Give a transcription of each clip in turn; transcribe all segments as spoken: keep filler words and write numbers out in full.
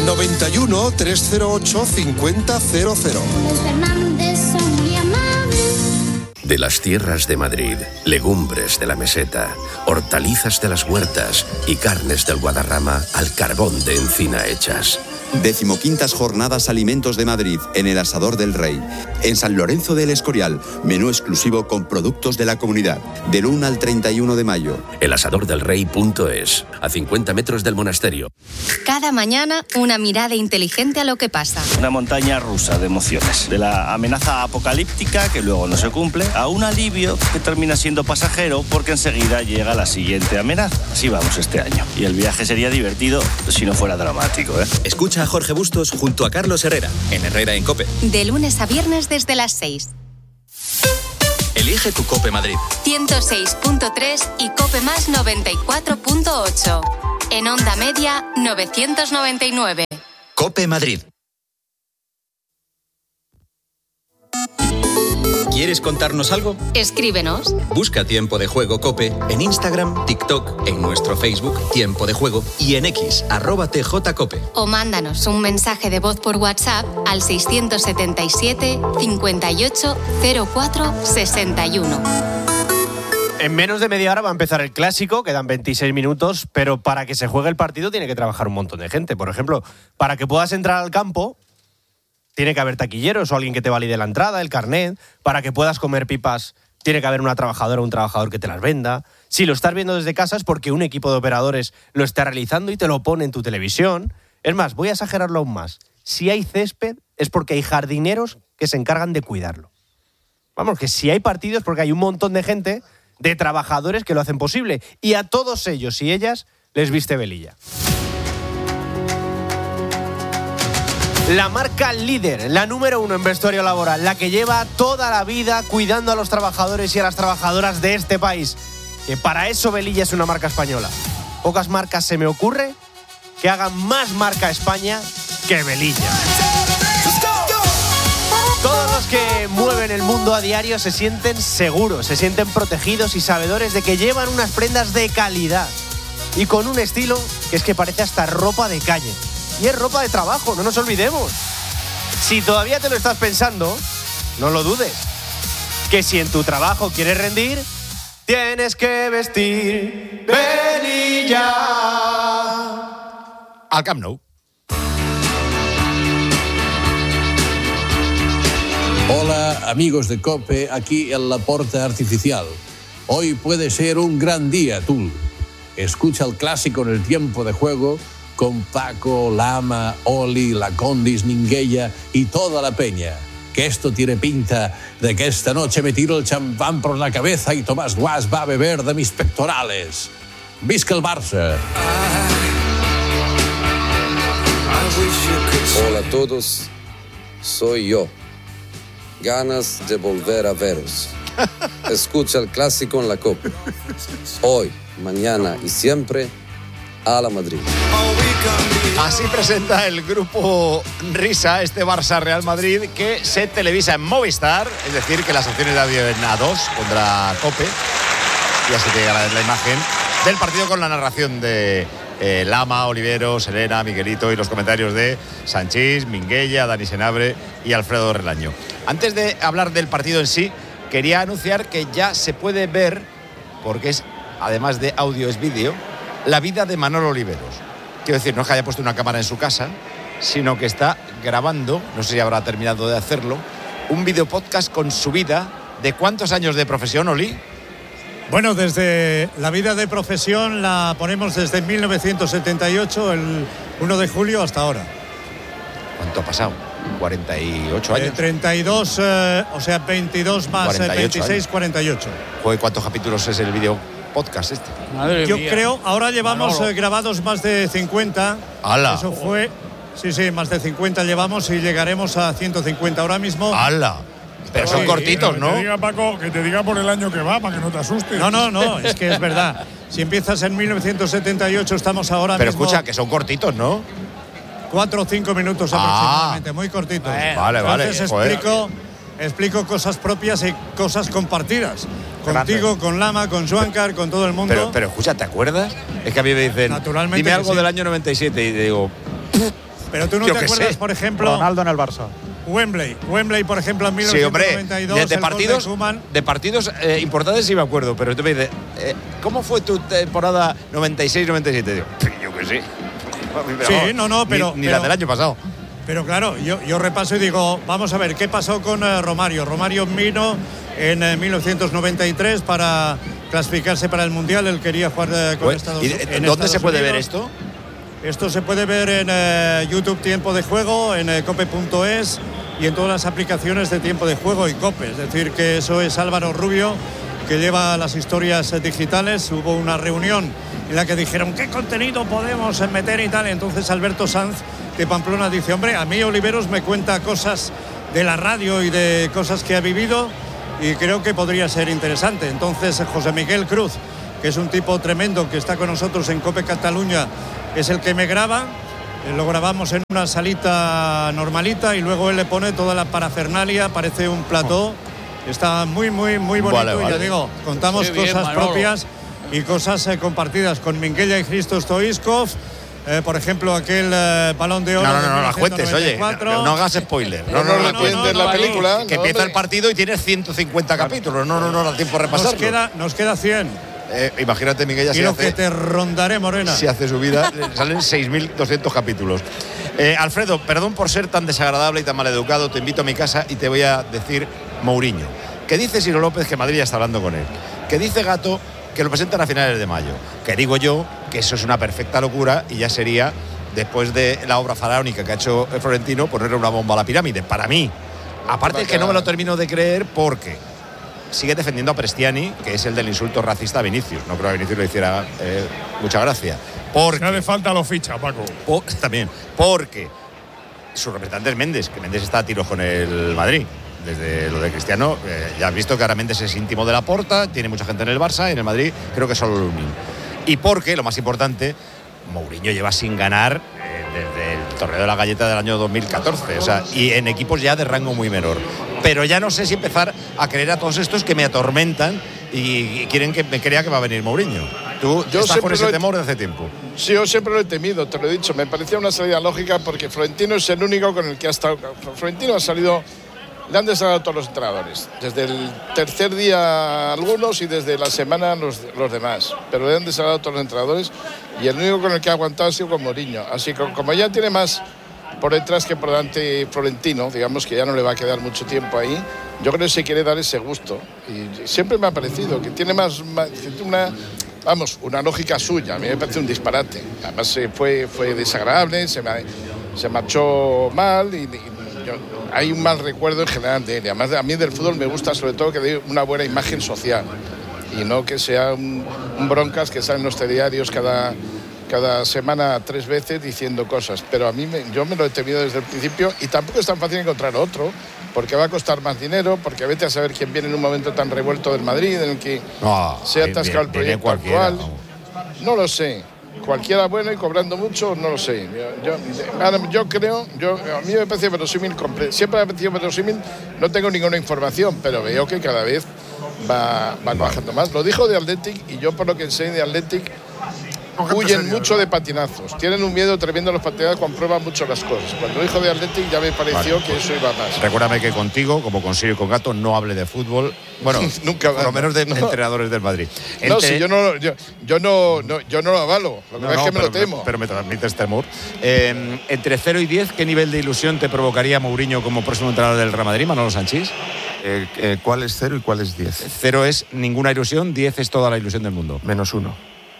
noventa y uno, trescientos ocho, cincuenta cero cero. De las tierras de Madrid, legumbres de la meseta, hortalizas de las huertas y carnes del Guadarrama al carbón de encina hechas. Decimoquintas Jornadas Alimentos de Madrid, en el Asador del Rey. En San Lorenzo del Escorial, menú exclusivo con productos de la comunidad. Del uno al treinta y uno de mayo. el asador del rey punto es, a cincuenta metros del monasterio. Cada mañana, una mirada inteligente a lo que pasa. Una montaña rusa de emociones. De la amenaza apocalíptica, que luego no se cumple, a un alivio que termina siendo pasajero porque enseguida llega la siguiente amenaza. Así vamos este año. Y el viaje sería divertido si no fuera dramático, ¿eh? Escucha a Jorge Bustos junto a Carlos Herrera, en Herrera en COPE. De lunes a viernes desde las seis. Elige tu COPE Madrid. ciento seis punto tres y COPE Más noventa y cuatro punto ocho. En onda media, novecientos noventa y nueve. COPE Madrid. ¿Quieres contarnos algo? Escríbenos. Busca Tiempo de Juego COPE en Instagram, TikTok, en nuestro Facebook Tiempo de Juego y en X, arroba tjcope. O mándanos un mensaje de voz por WhatsApp al seiscientos setenta y siete, cincuenta y ocho, cero cuatro, sesenta y uno. En menos de media hora va a empezar el clásico, quedan veintiséis minutos, pero para que se juegue el partido tiene que trabajar un montón de gente. Por ejemplo, para que puedas entrar al campo, tiene que haber taquilleros o alguien que te valide la entrada, el carnet. Para que puedas comer pipas, tiene que haber una trabajadora o un trabajador que te las venda. Si lo estás viendo desde casa es porque un equipo de operadores lo está realizando y te lo pone en tu televisión. Es más, voy a exagerarlo aún más. Si hay césped es porque hay jardineros que se encargan de cuidarlo. Vamos, que si hay partidos porque hay un montón de gente, de trabajadores que lo hacen posible. Y a todos ellos y ellas les viste velilla. La marca líder, la número uno en vestuario laboral, la que lleva toda la vida cuidando a los trabajadores y a las trabajadoras de este país. Que para eso Velilla es una marca española. Pocas marcas se me ocurre que hagan más marca España que Velilla. Todos los que mueven el mundo a diario se sienten seguros, se sienten protegidos y sabedores de que llevan unas prendas de calidad y con un estilo que es que parece hasta ropa de calle. Y es ropa de trabajo, no nos olvidemos. Si todavía te lo estás pensando, no lo dudes. Que si en tu trabajo quieres rendir, tienes que vestir Velilla. Al Camp Nou. Hola amigos de COPE, aquí en la Porta Artificial. Hoy puede ser un gran día, tú. Escucha el clásico en el tiempo de juego con Paco, Lama, Oli, La Condis, Ninguella y toda la peña. Que esto tiene pinta de que esta noche me tiro el champán por la cabeza y Tomás Guas va a beber de mis pectorales. ¡Visca el Barça! Hola a todos, soy yo. Ganas de volver a veros. Escucha el clásico en la COPE. Hoy, mañana y siempre, a la Madrid. Así presenta el grupo Risa este Barça Real Madrid, que se televisa en Movistar, es decir, que las opciones de audio en A dos pondrá COPE. Y así te llega la imagen del partido con la narración de eh, Lama, Olivero, Selena, Miguelito y los comentarios de Sanchís, Minguella, Dani Senabre y Alfredo Relaño. Antes de hablar del partido en sí, quería anunciar que ya se puede ver, porque es además de audio es vídeo, la vida de Manolo Oliveros. Quiero decir, no es que haya puesto una cámara en su casa, sino que está grabando, no sé si habrá terminado de hacerlo, un video podcast con su vida. ¿De cuántos años de profesión, Oli? Bueno, desde la vida de profesión la ponemos desde mil novecientos setenta y ocho, el uno de julio, hasta ahora. ¿Cuánto ha pasado? ¿cuarenta y ocho años? Eh, treinta y dos, eh, o sea, veintidós más cuarenta y ocho veintiséis, años. cuarenta y ocho. Joder, ¿cuántos capítulos es el video podcast este? Madre Yo mía. creo, ahora llevamos eh, grabados más de cincuenta. ¡Hala! Eso fue, sí, sí, más de cincuenta llevamos y llegaremos a ciento cincuenta ahora mismo. ¡Hala! Pero son sí, cortitos, que ¿no? Te diga, Paco, que te diga por el año que va, para que no te asustes. No, no, no, es que es verdad. Si empiezas en mil novecientos setenta y ocho, estamos ahora Pero mismo... escucha, que son cortitos, ¿no? Cuatro o cinco minutos aproximadamente, ah, muy cortitos. Vale, vale. Entonces explico, explico cosas propias y cosas compartidas. Contigo, grande, con Lama, con Juancar, con todo el mundo. Pero, pero escucha, ¿te acuerdas? Es que a mí me dicen, naturalmente dime algo sí. del año noventa y siete y digo, Pero tú no Yo te qué acuerdas, sé. por ejemplo, Ronaldo en el Barça. Wembley. Wembley, por ejemplo, en mil Sí, novecientos hombre, noventa y dos. de, el de gol partidos, de Koeman. de partidos eh, importantes sí me acuerdo, pero tú me dices, eh, ¿cómo fue tu temporada noventa y seis noventa y siete? Digo, yo qué sé. Sí, no, no, pero- Ni, ni pero- la del año pasado. Pero claro, yo, yo repaso y digo, vamos a ver, ¿qué pasó con eh, Romario? Romario vino en eh, mil novecientos noventa y tres para clasificarse para el Mundial. Él quería jugar eh, con Pues, Estados ¿y Unidos. de- dónde se puede ver esto? Esto se puede ver en eh, YouTube Tiempo de Juego, en eh, cope punto es y en todas las aplicaciones de Tiempo de Juego y Cope. Es decir, que eso es Álvaro Rubio, que lleva las historias eh, digitales. Hubo una reunión en la que dijeron qué contenido podemos eh, meter y tal. Entonces Alberto Sanz de Pamplona dice, hombre, a mí Oliveros me cuenta cosas de la radio y de cosas que ha vivido y creo que podría ser interesante. Entonces José Miguel Cruz, que es un tipo tremendo que está con nosotros en Cope Cataluña, es el que me graba. Eh, Lo grabamos en una salita normalita y luego él le pone toda la parafernalia, parece un plató. Está muy, muy, muy bonito. Vale, y vale. ya digo, contamos Qué bien, cosas Manolo. propias y cosas eh, compartidas con Minguella y Christos Stoichkov. Eh, por ejemplo, aquel eh, balón de oro. No, no, de no, no las cuentes, oye. mil novecientos noventa y cuatro. No, no hagas spoiler. No, No, no, no, no, recuerdes la película. Que no, empieza el hombre. partido y tienes ciento cincuenta capítulos. No, no, no da tiempo a Nos repasarlo. queda, nos queda cien. Eh, imagínate, Miguel, ya Y se lo hace, que te rondaré, Morena. si hace su vida, le salen seis mil doscientos capítulos. Eh, Alfredo, perdón por ser tan desagradable y tan maleducado. Te invito a mi casa y te voy a decir Mourinho. Que dice Ciro López que Madrid ya está hablando con él. Que dice Gato que lo presentan a finales de mayo. Que digo yo que eso es una perfecta locura y ya sería, después de la obra faraónica que ha hecho Florentino, ponerle una bomba a la pirámide. Para mí. Aparte es que no me lo termino de creer porque sigue defendiendo a Prestiani, que es el del insulto racista a Vinicius. No creo que a Vinicius le hiciera eh, mucha gracia. Porque, No hace falta lo ficha, Paco. po- también, porque su representante es Méndez, que Méndez está a tiros con el Madrid. Desde lo de Cristiano, eh, ya has visto que ahora Méndez es íntimo de Laporta, tiene mucha gente en el Barça y en el Madrid creo que solo Lunin. Y porque, lo más importante, Mourinho lleva sin ganar eh, desde el torneo de la galleta del año dos mil catorce, o sea, y en equipos ya de rango muy menor. Pero ya no sé si empezar a creer a todos estos que me atormentan y, y quieren que me crea que va a venir Mourinho. Tú Yo estás con siempre ese lo he- temor desde hace tiempo. Sí, yo siempre lo he temido, te lo he dicho. Me parecía una salida lógica porque Florentino es el único con el que ha estado. Florentino ha salido, le han desagradado todos los entrenadores. Desde el tercer día algunos y desde la semana los, los demás. Pero le han desagradado todos los entrenadores y el único con el que ha aguantado ha sido con Mourinho. Así que como ya tiene más por detrás que por delante Florentino, digamos que ya no le va a quedar mucho tiempo ahí, yo creo que se quiere dar ese gusto. Y siempre me ha parecido que tiene más, más que tiene una, vamos, una lógica suya. A mí me parece un disparate. Además eh, fue, fue desagradable, se, me- se marchó mal y, y yo- hay un mal recuerdo en general de él. Y además a mí del fútbol me gusta sobre todo que dé una buena imagen social y no que sea un, un broncas que sale en los telediarios cada, cada semana tres veces diciendo cosas. Pero a mí me- yo me lo he temido desde el principio y tampoco es tan fácil encontrar otro porque va a costar más dinero, porque vete a saber quién viene en un momento tan revuelto del Madrid en el que No, se ha viene- atascado el viene proyecto cualquiera, actual. No lo sé. Cualquiera bueno y cobrando mucho, no lo sé. Yo, yo, ahora, yo creo, yo, a mí me parece verosímil, comple- siempre me ha parecido verosímil, no tengo ninguna información, pero veo que cada vez va, va bajando más. Lo dijo de Athletic y yo por lo que sé de Athletic huyen mucho de patinazos. Tienen un miedo tremendo a los patinazos cuando prueban mucho las cosas. Cuando dijo de Athletic ya me pareció Vale. que eso iba más. Recuérdame que contigo, como con Sirio y con Gato, no hable de fútbol. Bueno, Nunca por lo menos de no. entrenadores del Madrid. No, Entre- si yo no, yo, yo no, no, yo no lo avalo. Lo que No, pasa es no, que me lo pero, temo. pero me transmites temor. Eh, entre cero y diez, ¿qué nivel de ilusión te provocaría Mourinho como próximo entrenador del Real Madrid, Manolo Sanchís? Eh, eh, ¿Cuál es cero y cuál es diez? Cero es ninguna ilusión, diez es toda la ilusión del mundo. Menos uno.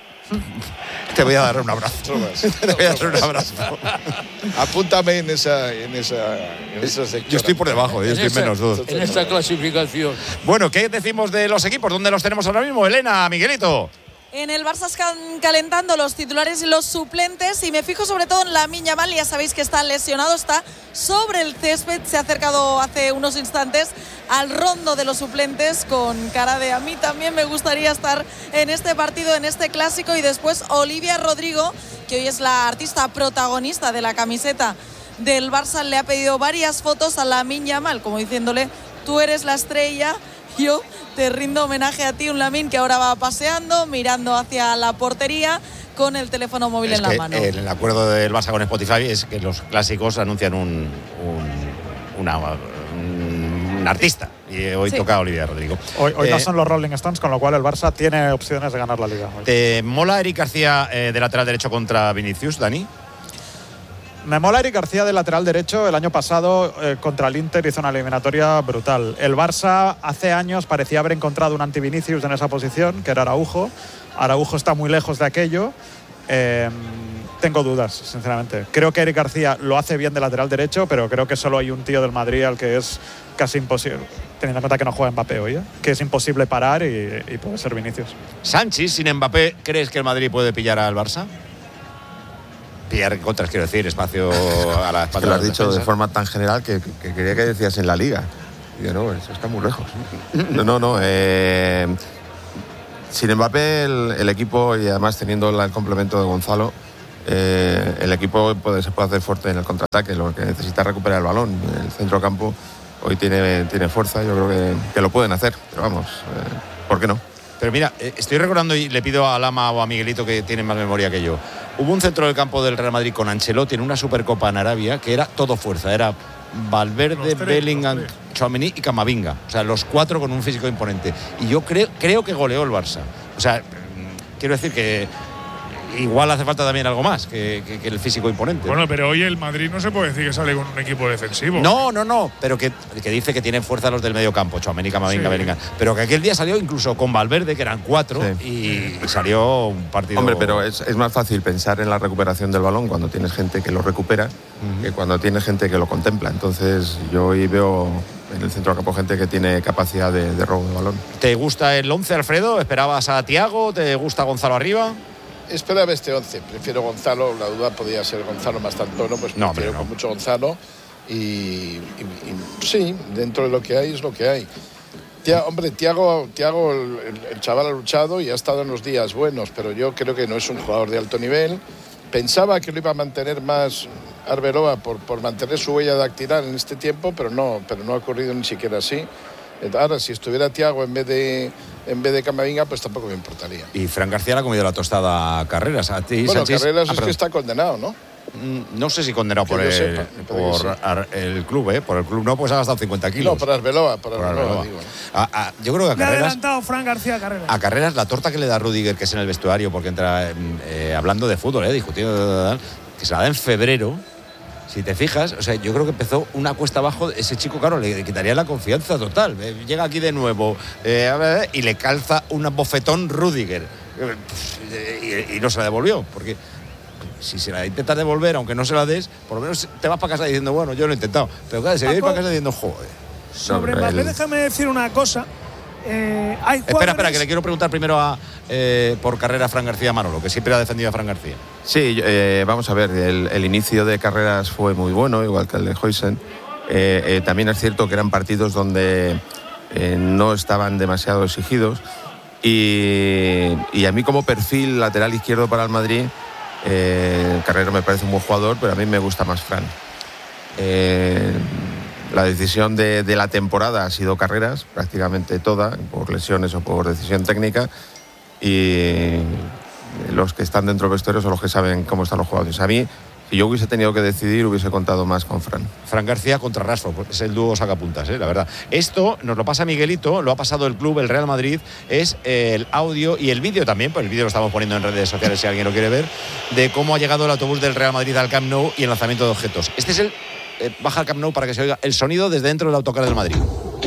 Te voy a dar un abrazo. Te voy a dar un abrazo. Apúntame en esa, en esa, en esa sección. Yo estoy por debajo, yo En estoy esta- menos dos. En esta clasificación. Bueno, ¿qué decimos de los equipos? ¿Dónde los tenemos ahora mismo? Elena, Miguelito. En el Barça están calentando los titulares y los suplentes y me fijo sobre todo en Lamine Yamal, ya sabéis que está lesionado, está sobre el césped, se ha acercado hace unos instantes al rondo de los suplentes con cara de a mí también me gustaría estar en este partido, en este clásico. Y después Olivia Rodrigo, que hoy es la artista protagonista de la camiseta del Barça, le ha pedido varias fotos a Lamine Yamal, como diciéndole tú eres la estrella yo te rindo homenaje a ti, un Lamine que ahora va paseando, mirando hacia la portería con el teléfono móvil es en la que mano. El acuerdo del Barça con Spotify es que los clásicos anuncian un, un, una, un, un artista. Y hoy sí. toca Olivia Rodrigo. Hoy, hoy eh, no son los Rolling Stones, con lo cual el Barça tiene opciones de ganar la Liga. Hoy. ¿Te mola Eric García eh, de lateral derecho contra Vinicius, Dani? Me mola Eric García de lateral derecho. El año pasado eh, contra el Inter hizo una eliminatoria brutal. El Barça hace años parecía haber encontrado un anti-Vinicius en esa posición, que era Araujo. Araujo está muy lejos de aquello. Eh, tengo dudas, sinceramente. Creo que Eric García lo hace bien de lateral derecho, pero creo que solo hay un tío del Madrid al que es casi imposible, teniendo en cuenta que no juega Mbappé hoy, ¿eh? que es imposible parar y, y puede ser Vinicius. Sánchez, sin Mbappé, ¿crees que el Madrid puede pillar al Barça? Pillar contras, quiero decir, espacio a la espalda. Es que lo has dicho de forma tan general que, que, que quería que decías en la Liga. Y yo, no, eso está muy lejos. No, no, no. Eh, sin Mbappé, el, el equipo, y además teniendo el complemento de Gonzalo, eh, el equipo puede, se puede hacer fuerte en el contraataque. Lo que necesita es recuperar el balón. El centrocampo hoy tiene, tiene fuerza, yo creo que, que lo pueden hacer. Pero vamos, eh, ¿por qué no? Pero mira, estoy recordando y le pido a Lama o a Miguelito que tienen más memoria que yo. Hubo un centro del campo del Real Madrid con Ancelotti en una Supercopa en Arabia que era todo fuerza. Era Valverde, tres, Bellingham, Tchouaméni y Camavinga. O sea, los cuatro con un físico imponente. Y yo creo, creo que goleó el Barça. O sea, quiero decir que igual hace falta también algo más que, que, que el físico imponente. Bueno, pero hoy el Madrid no se puede decir que sale con un equipo defensivo. No, no, no, pero que, que dice que tienen fuerza los del medio campo, Tchouaméni, Camavinga, sí. Bellingham. Pero que aquel día salió incluso con Valverde, que eran cuatro, sí. y salió un partido… Hombre, pero es, es más fácil pensar en la recuperación del balón cuando tienes gente que lo recupera uh-huh. que cuando tienes gente que lo contempla. Entonces yo hoy veo en el centro del campo gente que tiene capacidad de, de robo de balón. ¿Te gusta el once, Alfredo? ¿Esperabas a Thiago? ¿Te gusta Gonzalo arriba? Esperaba este once, prefiero Gonzalo, la duda podía ser Gonzalo más tanto, ¿no? Pues no, prefiero no. con mucho Gonzalo y, y, y sí, dentro de lo que hay es lo que hay. Tia, hombre, Thiago, Thiago el, el chaval ha luchado y ha estado en los días buenos, pero yo creo que no es un jugador de alto nivel. Pensaba que lo iba a mantener más Arbeloa por, por mantener su huella dactilar en este tiempo, pero no, pero no ha ocurrido ni siquiera así. Ahora, si estuviera Thiago en vez de en vez de Camavinga, pues tampoco me importaría. Y Fran García le ha comido la tostada a Carreras. A ti, bueno, Sánchez, Carreras ah, es que está condenado, ¿no? No sé si condenado por, el, sepa, por sí. el club, ¿eh? Por el club no, pues ha gastado cincuenta kilos. No, por Arbeloa, por Arbeloa, por Arbeloa. digo. A, a, yo creo que a Le ha Carreras… adelantado Fran García a Carreras. A Carreras, la torta que le da Rudiger, que es en el vestuario, porque entra eh, hablando de fútbol, eh, discutiendo, que se la da en febrero. Si te fijas, o sea, yo creo que empezó una cuesta abajo, ese chico, claro, le quitaría la confianza total. Eh, llega aquí de nuevo eh, y le calza un bofetón Rudiger. Eh, y, y no se la devolvió, porque si se la intentas devolver, aunque no se la des, por lo menos te vas para casa diciendo, bueno, yo lo he intentado. Pero claro, se va a ir para casa diciendo, joder. Sobre Mbappé, déjame decir una cosa. Eh, hay jugadores… Espera, espera, que le quiero preguntar primero a, eh, por carrera a Fran García Manolo, que siempre ha defendido a Fran García. Sí, eh, vamos a ver, el, el inicio de Carreras fue muy bueno, igual que el de Huijsen. Eh, eh, también es cierto que eran partidos donde eh, no estaban demasiado exigidos. Y, y a mí como perfil lateral izquierdo para el Madrid, eh, Carreras me parece un buen jugador, pero a mí me gusta más Fran. Eh, La decisión de, de la temporada ha sido Carreras, prácticamente toda, por lesiones o por decisión técnica, y los que están dentro del vestuario son los que saben cómo están los jugadores. A mí, si yo hubiese tenido que decidir, hubiese contado más con Fran. Fran García contra Rashford, es el dúo sacapuntas, ¿eh? La verdad. Esto nos lo pasa Miguelito, lo ha pasado el club, el Real Madrid, es el audio y el vídeo también, pues el vídeo lo estamos poniendo en redes sociales si alguien lo quiere ver, de cómo ha llegado el autobús del Real Madrid al Camp Nou y el lanzamiento de objetos. Este es el… Eh, baja al Camp Nou para que se oiga el sonido desde dentro del autocar del Madrid.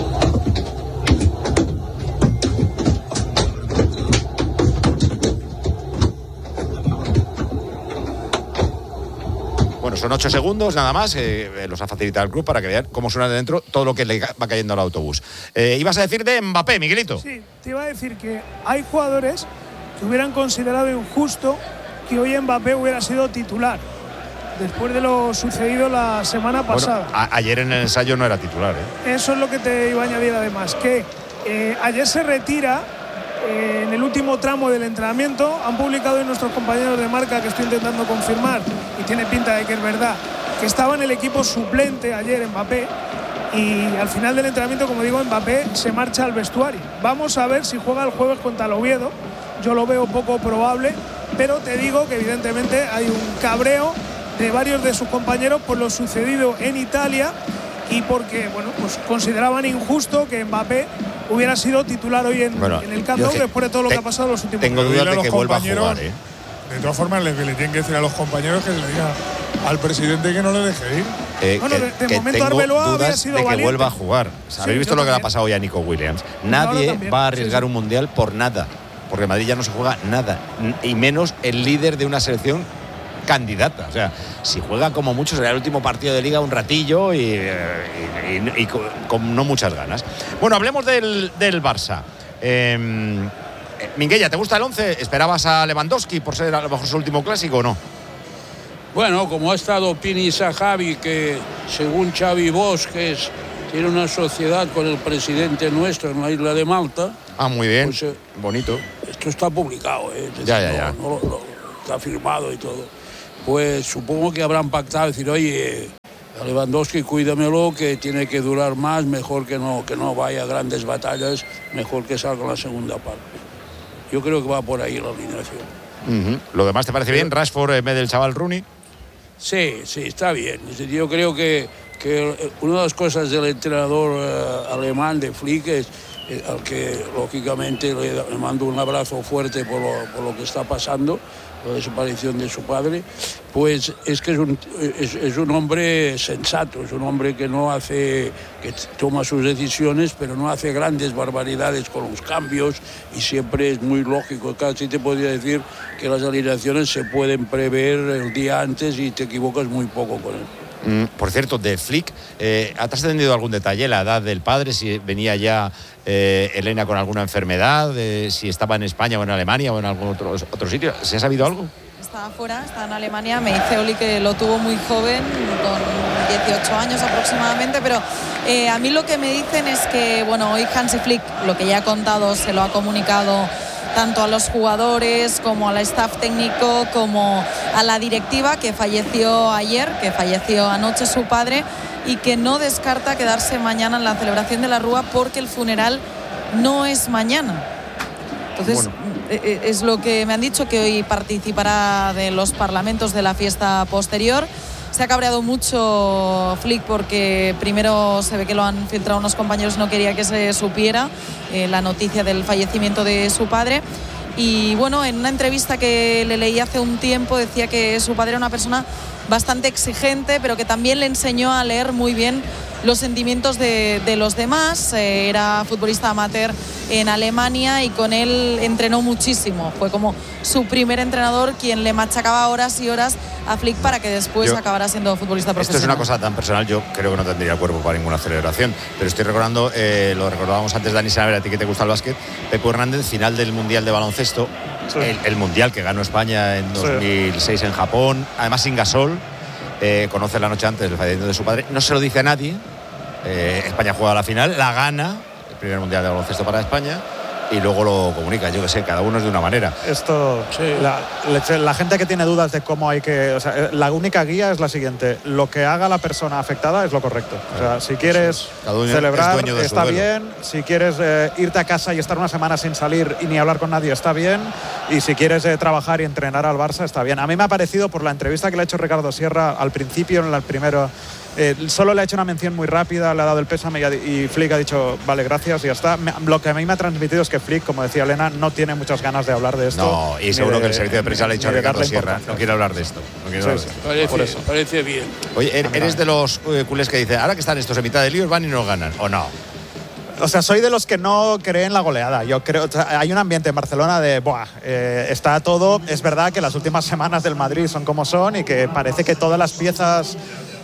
Bueno, son ocho segundos nada más, eh, los ha facilitado el club para que vean cómo suena de dentro todo lo que le va cayendo al autobús. Eh, ibas a decir de Mbappé, Miguelito. Sí, te iba a decir que hay jugadores que hubieran considerado injusto que hoy Mbappé hubiera sido titular, después de lo sucedido la semana pasada. Bueno, a, ayer en el ensayo no era titular, ¿eh? Eso es lo que te iba a añadir además, que eh, ayer se retira eh, en el último tramo del entrenamiento. Han publicado hoy nuestros compañeros de Marca, que estoy intentando confirmar, y tiene pinta de que es verdad, que estaba en el equipo suplente ayer Mbappé, y al final del entrenamiento, como digo, Mbappé se marcha al vestuario. Vamos a ver si juega el jueves contra el Oviedo. Yo lo veo poco probable, pero te digo que evidentemente hay un cabreo de varios de sus compañeros por lo sucedido en Italia y porque, bueno, pues consideraban injusto que Mbappé hubiera sido titular hoy en, bueno, en el Camp Nou después de todo lo te, que ha pasado en los últimos Tengo días. dudas de que vuelva a jugar, ¿eh? De todas formas, le, le tienen que decir a los compañeros que le diga al presidente que no le deje ir. Eh, bueno, que, de, de que momento tengo Arbeloa había dudas sido de que valiente. vuelva a jugar. O sea, ¿habéis Sí, visto lo que le ha también. pasado hoy a Nico Williams? Nadie también, va a arriesgar sí, sí. un mundial por nada, porque en Madrid ya no se juega nada, y menos el líder de una selección candidata. O sea, si juega como mucho será el último partido de liga un ratillo y, y, y, y con, con no muchas ganas. Bueno, hablemos del, del Barça. Eh, Minguella, ¿te gusta el once? ¿Esperabas a Lewandowski por ser a lo mejor su último clásico o no? Bueno, como ha estado Pini Zahavi, que según Xavi Bosques tiene una sociedad con el presidente nuestro en la isla de Malta. Ah, muy bien, pues, eh, bonito. Esto está publicado, ¿eh? Es Ya, decir, ya, ya. no- no- no- está firmado y todo. Pues supongo que habrán pactado, decir, oye, a Lewandowski cuídamelo, que tiene que durar más, mejor que no, que no vaya a grandes batallas, mejor que salga en la segunda parte. Yo creo que va por ahí la alineación. Uh-huh. ¿Lo demás te parece bien? ¿Rashford en vez del chaval Rooney? Sí, sí, está bien. Es decir, yo creo que, que una de las cosas del entrenador eh, alemán de Flick es eh, al que lógicamente le, le mando un abrazo fuerte por lo, por lo que está pasando, la desaparición de su padre, pues es que es un, es, es un hombre sensato, es un hombre que no hace, que toma sus decisiones, pero no hace grandes barbaridades con los cambios y siempre es muy lógico. Casi te podría decir que las alineaciones se pueden prever el día antes y te equivocas muy poco con él. Mm, por cierto, de Flick, eh, ¿has trascendido algún detalle? ¿La edad del padre? ¿Si venía ya eh, Elena con alguna enfermedad? Eh, ¿Si estaba en España o en Alemania o en algún otro, otro sitio? ¿Se ha sabido algo? Está afuera, está en Alemania. Me dice Oli que lo tuvo muy joven, con dieciocho años aproximadamente, pero eh, a mí lo que me dicen es que, bueno, hoy Hansi Flick, lo que ya ha contado, se lo ha comunicado tanto a los jugadores como al staff técnico como a la directiva, que falleció ayer, que falleció anoche su padre, y que no descarta quedarse mañana en la celebración de la Rúa porque el funeral no es mañana. Entonces, bueno, es lo que me han dicho, que hoy participará de los parlamentos de la fiesta posterior. Se ha cabreado mucho Flick porque primero se ve que lo han filtrado unos compañeros, no quería que se supiera eh, la noticia del fallecimiento de su padre. Y bueno, en una entrevista que le leí hace un tiempo decía que su padre era una persona bastante exigente, pero que también le enseñó a leer muy bien los sentimientos de, de los demás. Eh, era futbolista amateur en Alemania y con él entrenó muchísimo. Fue como su primer entrenador quien le machacaba horas y horas a Flick para que después Yo, acabara siendo futbolista profesional. Esto es una cosa tan personal, yo creo que no tendría cuerpo para ninguna celebración, pero estoy recordando, eh, lo recordábamos antes, Dani Saber, a ti que te gusta el básquet, Pepo Hernández, final del Mundial de Baloncesto, sí. el, el Mundial que ganó España en dos mil seis sí. en Japón, además sin Gasol, eh, conoce la noche antes del fallecimiento de su padre, no se lo dice a nadie, eh, España juega la final, la gana, el primer Mundial de Baloncesto para España, y luego lo comunica. Yo que sé, cada uno es de una manera. Esto, sí. la, la gente que tiene dudas de cómo hay que, o sea, la única guía es la siguiente: lo que haga la persona afectada es lo correcto. O sea, si quieres celebrar, está bien. Si quieres eh, irte a casa y estar una semana sin salir y ni hablar con nadie, está bien. Y si quieres eh, trabajar y entrenar al Barça, está bien. A mí me ha parecido, por la entrevista que le ha hecho Ricardo Sierra al principio, en el primero, Eh, solo le ha hecho una mención muy rápida, le ha dado el pésame y, y Flick ha dicho vale, gracias y ya está. Me, lo que a mí me ha transmitido es que Flick, como decía Elena, no tiene muchas ganas de hablar de esto. No, y seguro de, que el servicio de prensa le ha dicho a Ricardo Sierra, no quiere hablar de esto. No quiere sí, hablar de esto. Parece, por eso. Parece bien. Oye, eres de los eh, culés que dicen, ahora que están estos en mitad de líos, van y nos ganan, ¿o no? O sea, soy de los que no creen la goleada. Yo creo, o sea, hay un ambiente en Barcelona de, buah, eh, está todo. Es verdad que las últimas semanas del Madrid son como son y que parece que todas las piezas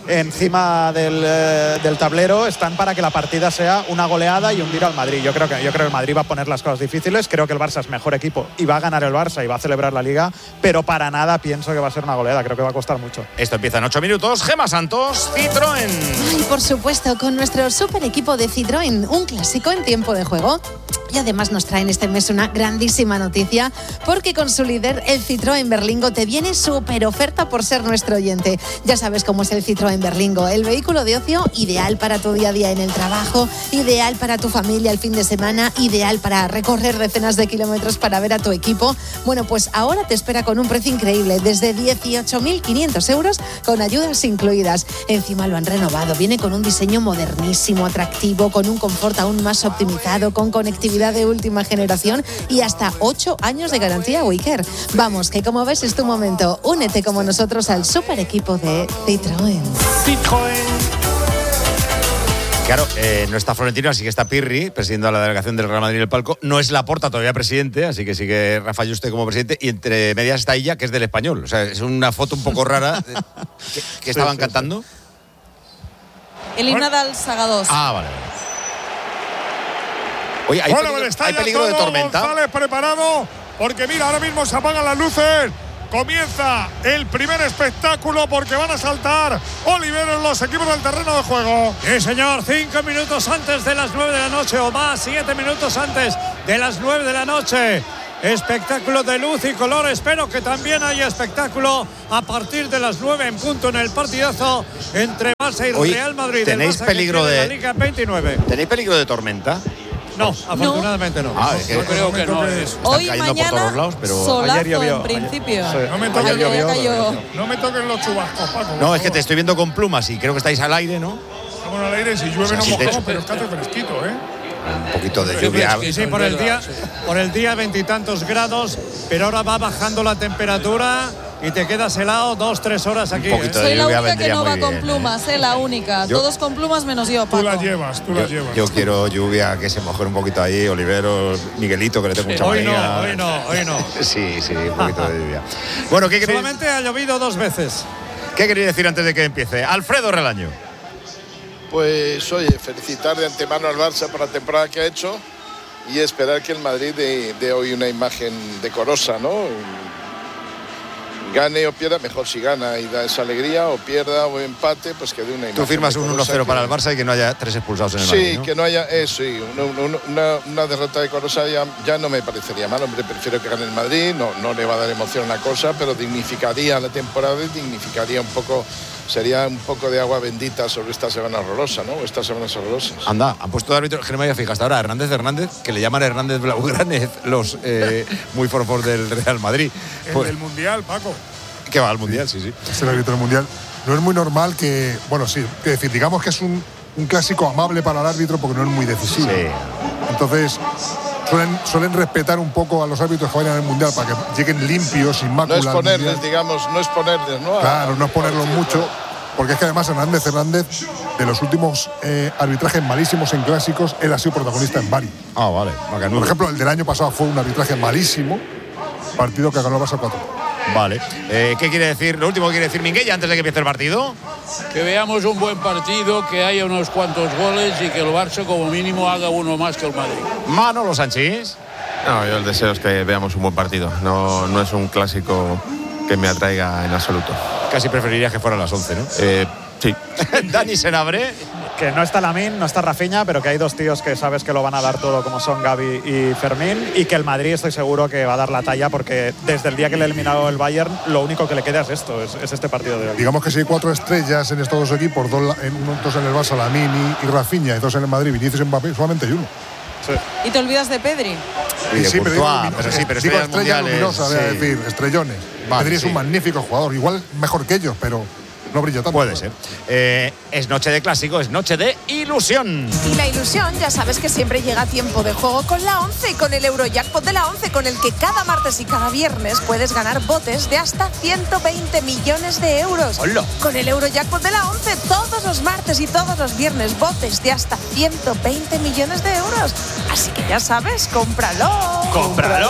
encima del, eh, del tablero están para que la partida sea una goleada y hundir al Madrid. Yo creo que yo creo que el Madrid va a poner las cosas difíciles. Creo que el Barça es mejor equipo y va a ganar el Barça y va a celebrar la Liga, pero para nada pienso que va a ser una goleada. Creo que va a costar mucho. Esto empieza en ocho minutos. Gemma Santos, Citroën. Ay, por supuesto, con nuestro super equipo de Citroën, un clásico en tiempo de juego. Y además nos traen este mes una grandísima noticia, porque con su líder, el Citroën Berlingo, te viene súper oferta por ser nuestro oyente. Ya sabes cómo es el Citroën Citroën Berlingo, el vehículo de ocio ideal para tu día a día en el trabajo, ideal para tu familia el fin de semana, ideal para recorrer decenas de kilómetros para ver a tu equipo. Bueno, pues ahora te espera con un precio increíble, desde dieciocho mil quinientos euros con ayudas incluidas. Encima lo han renovado, viene con un diseño modernísimo, atractivo, con un confort aún más optimizado, con conectividad de última generación y hasta ocho años de garantía Wicker. Vamos, que como ves es tu momento. Únete como nosotros al super equipo de Citroën. Citroën. Claro, eh, no está Florentino, así que está Pirri, presidiendo a la delegación del Real Madrid en el palco. No es Laporta todavía presidente, así que sigue Rafa Yuste como presidente. Y entre medias está ella, que es del Español. O sea, es una foto un poco rara. ¿Qué, qué estaban sí, sí, cantando? Sí. El himno del Sagados. Ah, vale. Oye, ¿hay bueno, peligro, está ¿hay peligro de tormenta? González preparado, porque mira, ahora mismo se apagan las luces. Comienza el primer espectáculo porque van a saltar Oliveros los equipos del terreno de juego. Sí, señor, cinco minutos antes de las nueve de la noche o más, siete minutos antes de las nueve de la noche. Espectáculo de luz y color. Espero que también haya espectáculo a partir de las nueve en punto en el partidazo entre Barça y Oye, Real Madrid. ¿Tenéis peligro de la Liga veintinueve? ¿Tenéis peligro de tormenta? No, afortunadamente no. Ah, es que yo creo que no. Es. Hoy mañana por todos lados, pero solazo ayer llovió, en principio. Sí. No, me toques, llovió, llovió, no me toquen los chubascos, Paco. No, es que te estoy viendo con plumas y creo que estáis al aire, ¿no? Estamos al aire, si llueve o sea, no si mojamos, pero es que hace fresquito, ¿eh? Un poquito de lluvia. Sí, sí, por el día, por el día veintitantos grados, pero ahora va bajando la temperatura y te quedas helado dos, tres horas aquí. Un poquito ¿eh? de Soy la lluvia única que no va bien, con plumas, ¿eh? La única. Yo, Todos con plumas menos yo, Paco. Tú la llevas, tú yo, la llevas. Yo quiero lluvia, que se moje un poquito ahí, Oliveros, Miguelito, que le tengo mucha hoy manía. No, hoy no, hoy no. Sí, sí, un poquito de lluvia. Bueno, ¿qué queréis? Solamente ha llovido dos veces. ¿Qué queréis decir antes de que empiece? Alfredo Relaño. Pues, oye, felicitar de antemano al Barça por la temporada que ha hecho y esperar que el Madrid dé, dé hoy una imagen decorosa, ¿no? Gane o pierda, mejor si gana y da esa alegría, o pierda o empate, pues que dé una imagen. Tú firmas un uno cero que... para el Barça y que no haya tres expulsados en el sí, Madrid, ¿no? que no haya eso, sí, una, una, una derrota decorosa ya, ya no me parecería mal. Hombre, prefiero que gane el Madrid, no, no le va a dar emoción a la cosa, pero dignificaría la temporada y dignificaría un poco, sería un poco de agua bendita sobre esta semana horrorosa, ¿no? Estas semanas horrorosas. Anda, han puesto de árbitro, que no me había fijado hasta ahora, Hernández Hernández, que le llaman Hernández Blaugranes, los eh, muy forfos del Real Madrid. El pues, del Mundial, Paco. Que va al Mundial, sí, sí. Es el árbitro del Mundial. No es muy normal que, bueno, sí, que decir, digamos que es un, un clásico amable para el árbitro porque no es muy decisivo. Sí. Entonces, suelen, suelen respetar un poco a los árbitros que vayan al Mundial para que lleguen limpios, sin máculas. No es ponerles, digamos, no es ponerles, ¿no? Claro, no es ponerlos mucho. Porque es que además Hernández Hernández, de los últimos eh, arbitrajes malísimos en clásicos, él ha sido protagonista en varios. Ah, vale. Por ejemplo, el del año pasado fue un arbitraje malísimo, partido que ganó el Barça cuatro. Vale. Eh, ¿Qué quiere decir? Lo último que quiere decir Minguella antes de que empiece el partido. Que veamos un buen partido, que haya unos cuantos goles y que el Barça como mínimo haga uno más que el Madrid. Manolo Sánchez. No, yo el deseo es que veamos un buen partido. No, no es un clásico que me atraiga en absoluto. Casi preferirías que fuera a las once, ¿no? Eh, sí. Dani Senabre. Que no está Lamine, no está Rafinha, pero que hay dos tíos que sabes que lo van a dar todo, como son Gavi y Fermín, y que el Madrid estoy seguro que va a dar la talla, porque desde el día que le ha eliminado el Bayern, lo único que le queda es esto, es, es este partido de hoy. Digamos que si hay cuatro estrellas en estos dos equipos, dos en, dos en el Barça, Lamine y, y Rafinha, y dos en el Madrid, Vinicius y Mbappé, solamente hay uno. Sí. Y te olvidas de Pedri. Y de sí, Courtois, pero, pero sí, pero digo estrellas estrella luminosa, sí. voy a decir, estrellones. Vale, Pedri es sí. un magnífico jugador, igual mejor que ellos, pero no brilla tanto. Puede ser. Eh, es noche de clásico, es noche de ilusión. Y la ilusión, ya sabes que siempre llega a tiempo de juego con la once, con el Eurojackpot de la once, con el que cada martes y cada viernes puedes ganar botes de hasta ciento veinte millones de euros. ¡Hola! Con el Eurojackpot de la once, todos los martes y todos los viernes, botes de hasta ciento veinte millones de euros. Así que ya sabes, cómpralo. ¡Cómpralo!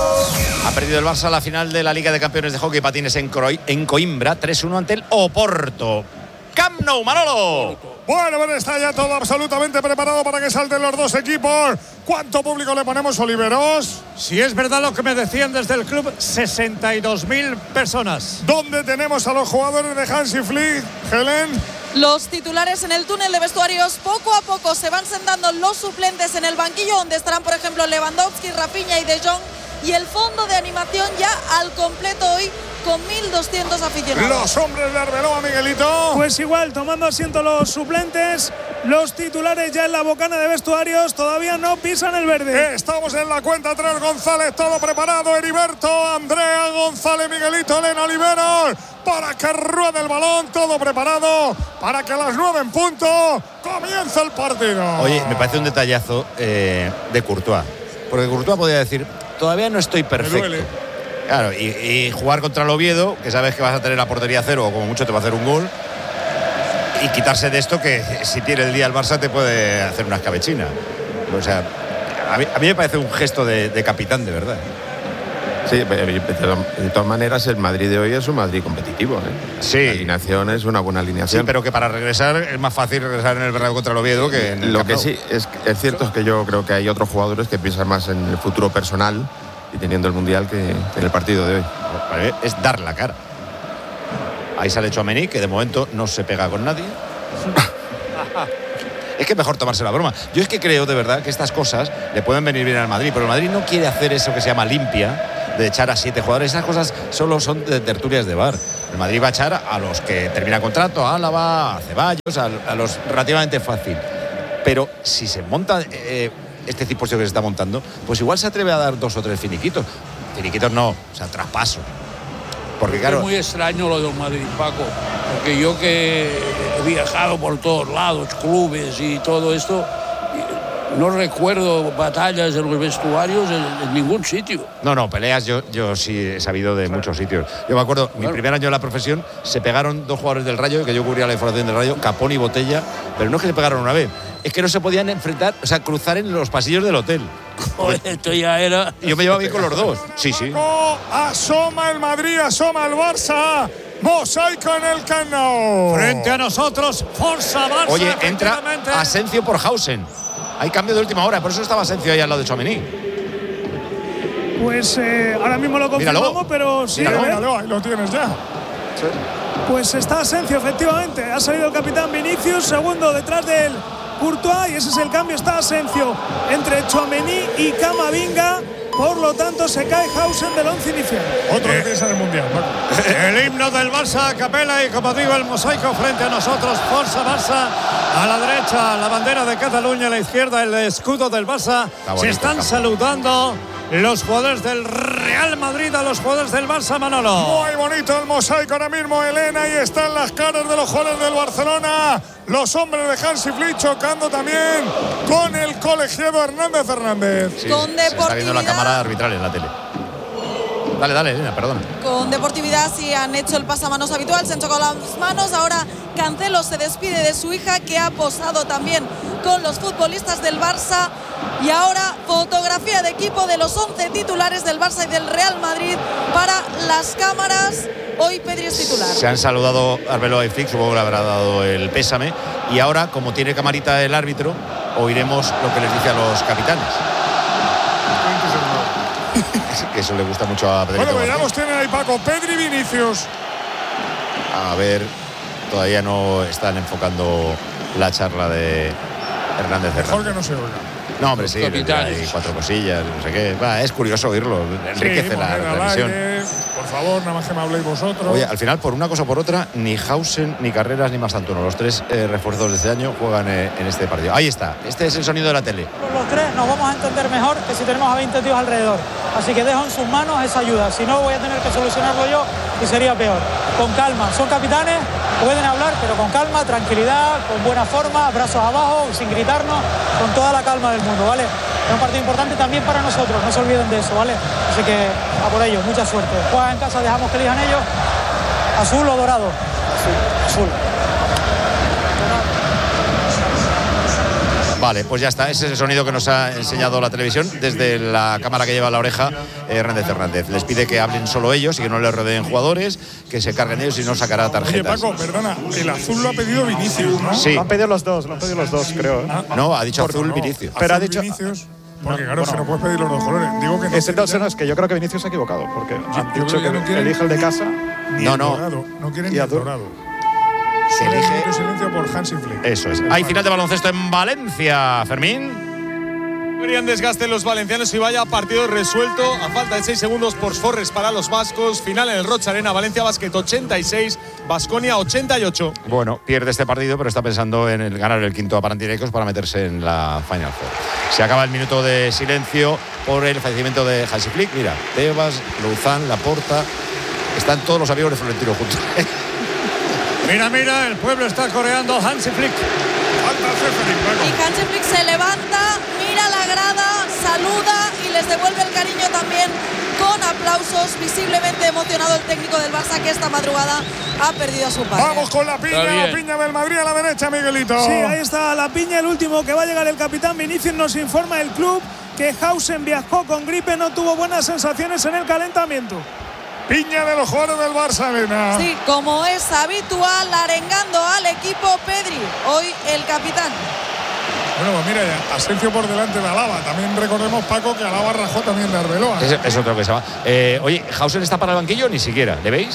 Ha perdido el Barça la final de la Liga de Campeones de Hockey y Patines en, Croy, en Coimbra, tres uno ante el Oporto. Camp Nou, Manolo. Bueno, bueno, está ya todo absolutamente preparado para que salten los dos equipos. ¿Cuánto público le ponemos, Oliveros? Si es verdad lo que me decían desde el club, sesenta y dos mil personas. ¿Dónde tenemos a los jugadores de Hansi Flick, Helen? Los titulares en el túnel de vestuarios. Poco a poco se van sentando los suplentes en el banquillo, donde estarán, por ejemplo, Lewandowski, Rafinha y De Jong. Y el fondo de animación ya al completo hoy con mil doscientos aficionados. Los hombres de Arbeloa, Miguelito. Pues igual, tomando asiento los suplentes, los titulares ya en la bocana de vestuarios todavía no pisan el verde. Estamos en la cuenta tres, González, todo preparado. Heriberto, Andrea, González, Miguelito, Elena, Oliveros, para que ruede el balón, todo preparado para que a las nueve en punto comience el partido. Oye, me parece un detallazo eh, de Courtois, porque Courtois podría decir, todavía no estoy perfecto. Claro, y, y jugar contra el Oviedo, que sabes que vas a tener la portería cero o como mucho te va a hacer un gol, y quitarse de esto que si tiene el día el Barça te puede hacer una escabechina. O sea, a mí, a mí me parece un gesto de, de capitán, de verdad. Sí, de todas maneras el Madrid de hoy es un Madrid competitivo, ¿eh? Sí. La alineación es una buena alineación. Sí, pero que para regresar es más fácil regresar en el Bernabéu contra el Oviedo que en el Lo Camp que Nou. sí es, es cierto es que yo creo que hay otros jugadores que piensan más en el futuro personal y teniendo el Mundial que, que en el partido de hoy. Es dar la cara. Ahí sale Tchouaméni, que de momento no se pega con nadie. Es que es mejor tomarse la broma. Yo es que creo de verdad que estas cosas le pueden venir bien al Madrid, pero el Madrid no quiere hacer eso que se llama limpia, de echar a siete jugadores. Esas cosas solo son de tertulias de bar. El Madrid va a echar a los que termina contrato, a Álava, a Ceballos, a, a los relativamente fácil. Pero si se monta eh, este cipocio que se está montando, pues igual se atreve a dar dos o tres finiquitos. Finiquitos no, o sea, traspaso. Porque claro, es muy extraño lo del Madrid, Paco, porque yo que he viajado por todos lados, clubes y todo esto, no recuerdo batallas en los vestuarios en, en ningún sitio. No, no, peleas yo, yo sí he sabido de muchos sitios. Yo me acuerdo, claro, mi primer año de la profesión, se pegaron dos jugadores del Rayo, que yo cubría la información del Rayo, Capón y Botella, pero no es que se pegaron una vez, es que no se podían enfrentar, o sea, cruzar en los pasillos del hotel. Joder, esto ya era... Y yo me llevaba bien con los dos. Sí, sí. Asoma el Madrid, asoma el Barça. Mosaico en el Camp Nou. Frente a nosotros, Forza Barça. Oye, entra Asencio por Hausen. Hay cambio de última hora, por eso estaba Asencio ahí al lado de Tchouaméni. Pues eh, ahora mismo lo confirmamos, Míralo. pero sí. Míralo, míralo, ahí lo tienes ya. Sí. Pues está Asencio, efectivamente. Ha salido el capitán Vinicius, segundo detrás del Courtois, y ese es el cambio. Está Asencio entre Tchouaméni y Camavinga. Por lo tanto, se cae Hausen del once inicial. Otro que piensa en el Mundial. El himno del Barça a capela y, como digo, el mosaico frente a nosotros. Forza Barça. A la derecha, la bandera de Cataluña. A la izquierda, el escudo del Barça. Se están saludando los jugadores del Real Madrid a los jugadores del Barça, Manolo. Muy bonito el mosaico ahora mismo, Elena. Y están las caras de los jugadores del Barcelona. Los hombres de Hansi Flick chocando también con el colegiado Hernández Hernández. Sí, con se está viendo la cámara arbitral en la tele. Dale, dale, Elena, perdona. Con deportividad sí han hecho el pasamanos habitual, se han chocado las manos. Ahora Cancelo se despide de su hija, que ha posado también con los futbolistas del Barça. Y ahora fotografía de equipo de los once titulares del Barça y del Real Madrid para las cámaras. Hoy Pedri es titular. Se han saludado Arbeloa y Flick, supongo que le habrá dado el pésame. Y ahora, como tiene camarita el árbitro, oiremos lo que les dice a los capitanes. Que eso le gusta mucho a Pedrito. Bueno, pues ya Martín. los tienen ahí, Paco. Pedri, Vinicius. A ver, todavía no están enfocando la charla de Hernández Hernández. Mejor que no se oiga. No, hombre, sí, hay cuatro cosillas, no sé qué. Va, es curioso oírlo, enriquece sí, la transmisión. Aire, por favor, nada más que me habléis vosotros. Oye, al final, por una cosa o por otra, ni Hausen, ni Carreras, ni Mastantuono, los tres eh, refuerzos de este año juegan eh, en este partido. Ahí está, este es el sonido de la tele. Los tres nos vamos a entender mejor que si tenemos a veinte tíos alrededor. Así que dejo en sus manos esa ayuda. Si no, voy a tener que solucionarlo yo y sería peor. Con calma, son capitanes, pueden hablar, pero con calma, tranquilidad, con buena forma, brazos abajo, sin gritarnos, con toda la calma del mundo, ¿vale? Es un partido importante también para nosotros, no se olviden de eso, ¿vale? Así que a por ellos, mucha suerte. Juegan en casa, dejamos que elijan ellos. ¿Azul o dorado? Azul. Azul. Vale, pues ya está. Ese es el sonido que nos ha enseñado la televisión desde la cámara que lleva a la oreja eh, Hernández Hernández. Les pide que hablen solo ellos y que no les rodeen jugadores, que se carguen ellos y no sacará tarjetas. Oye, Paco, perdona, el azul lo ha pedido Vinicius, ¿no? Sí. Lo han pedido los dos, lo han pedido los dos, creo. Ah, no, ha dicho azul no, Vinicius. Pero azul ha dicho Vinicius, porque claro, bueno, si no puedes pedir los dos colores. Digo que no. Ese no, no, es que yo creo que Vinicius se ha equivocado, porque Yo- han yo dicho creo que que no quieren elige el de casa. Ni No, el no. dorado, no quieren Y ni el azul. dorado. Se Solo elige- el silencio por Hansi Flick. Eso es. Hay final de baloncesto en Valencia, Fermín. Querían desgaste los valencianos y vaya partido resuelto a falta de seis segundos por Forres para los vascos. Final en el Rocha Arena, Valencia Basket ochenta y seis, Baskonia ochenta y ocho. Bueno, pierde este partido, pero está pensando en el ganar el quinto a Panathinaikos para meterse en la Final Four. Se acaba el minuto de silencio por el fallecimiento de Hansi Flick. Mira, Tebas, Luzán, Laporta, están todos los amigos de Florentino juntos. Mira, mira, el pueblo está coreando Hansi Flick. Y Hansi Flick se levanta, mira la grada, saluda y les devuelve el cariño también con aplausos. Visiblemente emocionado el técnico del Barça, que esta madrugada ha perdido a su padre. Vamos con la piña, la piña del Madrid a la derecha, Miguelito. Sí, ahí está la piña, el último que va a llegar el capitán Vinicius. Nos informa el club que Hausen viajó con gripe, no tuvo buenas sensaciones en el calentamiento. Piña de los jugadores del Barça, Elena. Sí, como es habitual, arengando al equipo Pedri, hoy el capitán. Bueno, pues mira, ya, Asensio por delante de Alaba. También recordemos, Paco, que Alaba rajó también de Arbeloa. Es, es otro que se va. Eh, oye, ¿Hausen está para el banquillo? Ni siquiera. ¿Le veis?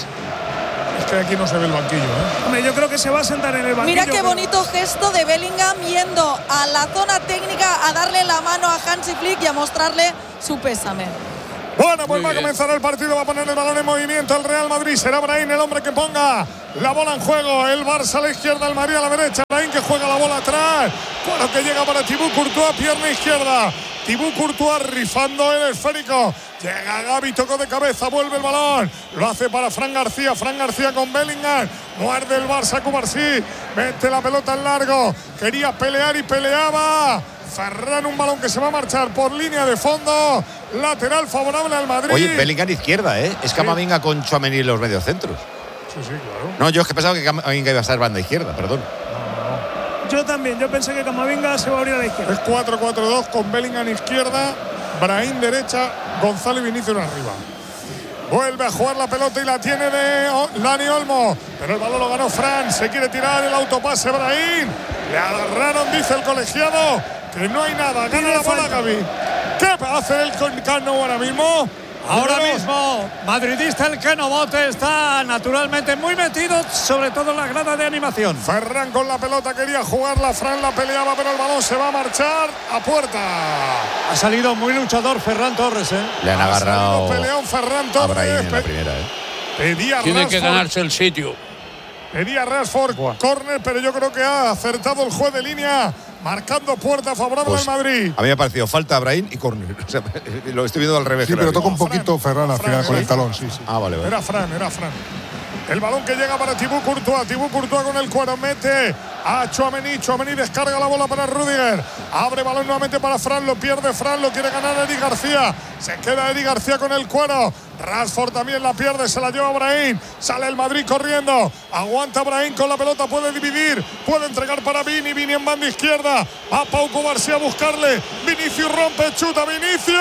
Es que aquí no se ve el banquillo, ¿eh? Hombre, yo creo que se va a sentar en el banquillo. Mira qué bonito gesto de Bellingham yendo a la zona técnica a darle la mano a Hansi Flick y a mostrarle su pésame. Bueno, pues va a comenzar el partido, va a poner el balón en movimiento el Real Madrid. Será Brahim el hombre que ponga la bola en juego. El Barça a la izquierda, el Madrid a la derecha. Brahim que juega la bola atrás. Bueno, que llega para Thibaut Courtois, pierna izquierda. Thibaut Courtois rifando el esférico. Llega Gavi, tocó de cabeza, vuelve el balón. Lo hace para Fran García. Fran García con Bellingham. Muerde el Barça, Cubarsí. Mete la pelota en largo. Quería pelear y peleaba. Ferran, un balón que se va a marchar por línea de fondo. Lateral favorable al Madrid. Oye, Bellingham izquierda, ¿eh? Es Camavinga sí. con Tchouaméni en los mediocentros. Sí, sí, claro. No, yo es que pensaba que Camavinga iba a estar banda izquierda, perdón. No, no. Yo también, yo pensé que Camavinga se va a abrir a la izquierda. Es cuatro cuatro dos con Bellingham izquierda, Brahim derecha, Gonzalo y Vinicius arriba. Vuelve a jugar la pelota y la tiene de Dani Olmo. Pero el balón lo ganó Fran. Se quiere tirar el autopase Brahim. Le agarraron, dice el colegiado, que no hay nada. Gana la bola Gavi. ¿Qué hace el Cano ahora mismo? Ahora mismo, madridista el Keno Bote está naturalmente muy metido, sobre todo en la grada de animación. Ferran con la pelota quería jugarla, Fran la peleaba, pero el balón se va a marchar a puerta. Ha salido muy luchador Ferran Torres, ¿eh? Le han agarrado peleón Ferran Torres. A Brahim en la primera, ¿eh? Pedía Tiene Rashford. que ganarse el sitio. Pedía Rashford, wow. Córner, pero yo creo que ha acertado el juez de línea, marcando puerta favorable pues, al Madrid. A mí me ha parecido falta a Brahim y córner. O sea, lo estoy viendo al revés. Sí, pero toca un poquito Ferran al final con el talón. Sí, sí. Ah, vale, vale. Era Fran, era Fran. El balón que llega para Thibaut Courtois. Thibaut Courtois con el cuero mete a Tchouaméni. Tchouaméni descarga la bola para Rüdiger. Abre balón nuevamente para Fran. Lo pierde Fran. Lo quiere ganar Eric García. Se queda Eric García con el cuero. Rashford también la pierde. Se la lleva Brahim. Sale el Madrid corriendo. Aguanta Brahim con la pelota. Puede dividir. Puede entregar para Vini. Vini en banda izquierda. Va Pau Cubarsí a buscarle. Vinicius rompe. Chuta Vinicius.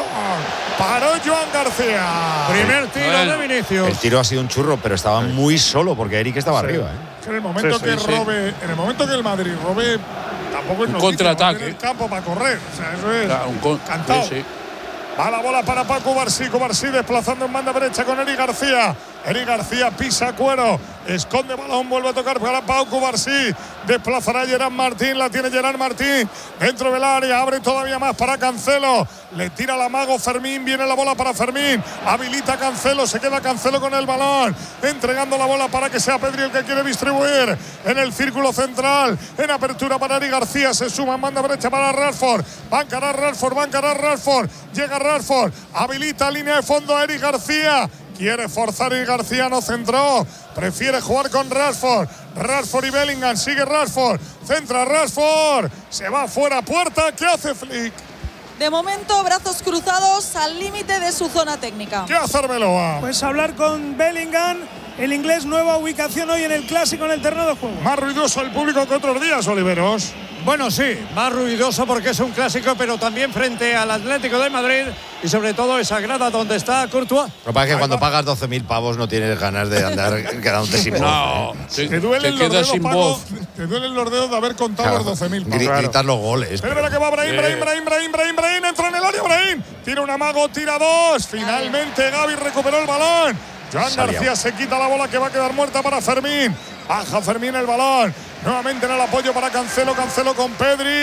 Paró Joan García. Primer tiro bueno. de Vinicius. El tiro ha sido un churro, pero estaba muy solo porque Eric estaba sí. arriba. ¿eh? En el momento sí, que sí, robe, sí. en el momento que el Madrid robe, tampoco es un contraataque. En el campo para correr. O sea, eso es claro, un con cantado. Sí, sí. Va la bola para Paco Cubarsí. Cubarsí desplazando en banda derecha con Eric García. Eric García pisa cuero. Esconde balón. Vuelve a tocar para Pau Cubarsí. Desplazará Gerard Martín. La tiene Gerard Martín. Dentro del área. Abre todavía más para Cancelo. Le tira la mago Fermín. Viene la bola para Fermín. Habilita Cancelo. Se queda Cancelo con el balón. Entregando la bola para que sea Pedri el que quiere distribuir. En el círculo central. En apertura para Eric García. Se suma en banda derecha para Rashford. Va a encarar Rashford. Va a encarar Rashford. Llega Rashford. Habilita línea de fondo a Eric García. Quiere forzar y García no centró. Prefiere jugar con Rashford. Rashford y Bellingham. Sigue Rashford. Centra Rashford. Se va fuera puerta. ¿Qué hace Flick? De momento, brazos cruzados al límite de su zona técnica. ¿Qué hace Arbeloa? Pues hablar con Bellingham. El inglés, nueva ubicación hoy en el Clásico en el terreno de juego. Más ruidoso el público que otros días, Oliveros. Bueno, sí, más ruidoso porque es un clásico, pero también frente al Atlético de Madrid y sobre todo esa grada donde está Courtois. Lo que pasa es que cuando pagas doce mil pavos no tienes ganas de andar quedándote sin voz. No, ¿eh? te, te duelen te los dedos, sin Paco, voz. Te duelen los dedos de haber contado claro. los doce mil pavos. Gr gritar los goles. Pero mira que va Brahim, Brahim, Brahim, Brahim, Brahim, Brahim, entra en el área Brahim. Tira un amago, tira dos. Finalmente Gavi recuperó el balón. Joan García se quita la bola que va a quedar muerta para Fermín. Baja Fermín el balón. Nuevamente en el apoyo para Cancelo. Cancelo con Pedri.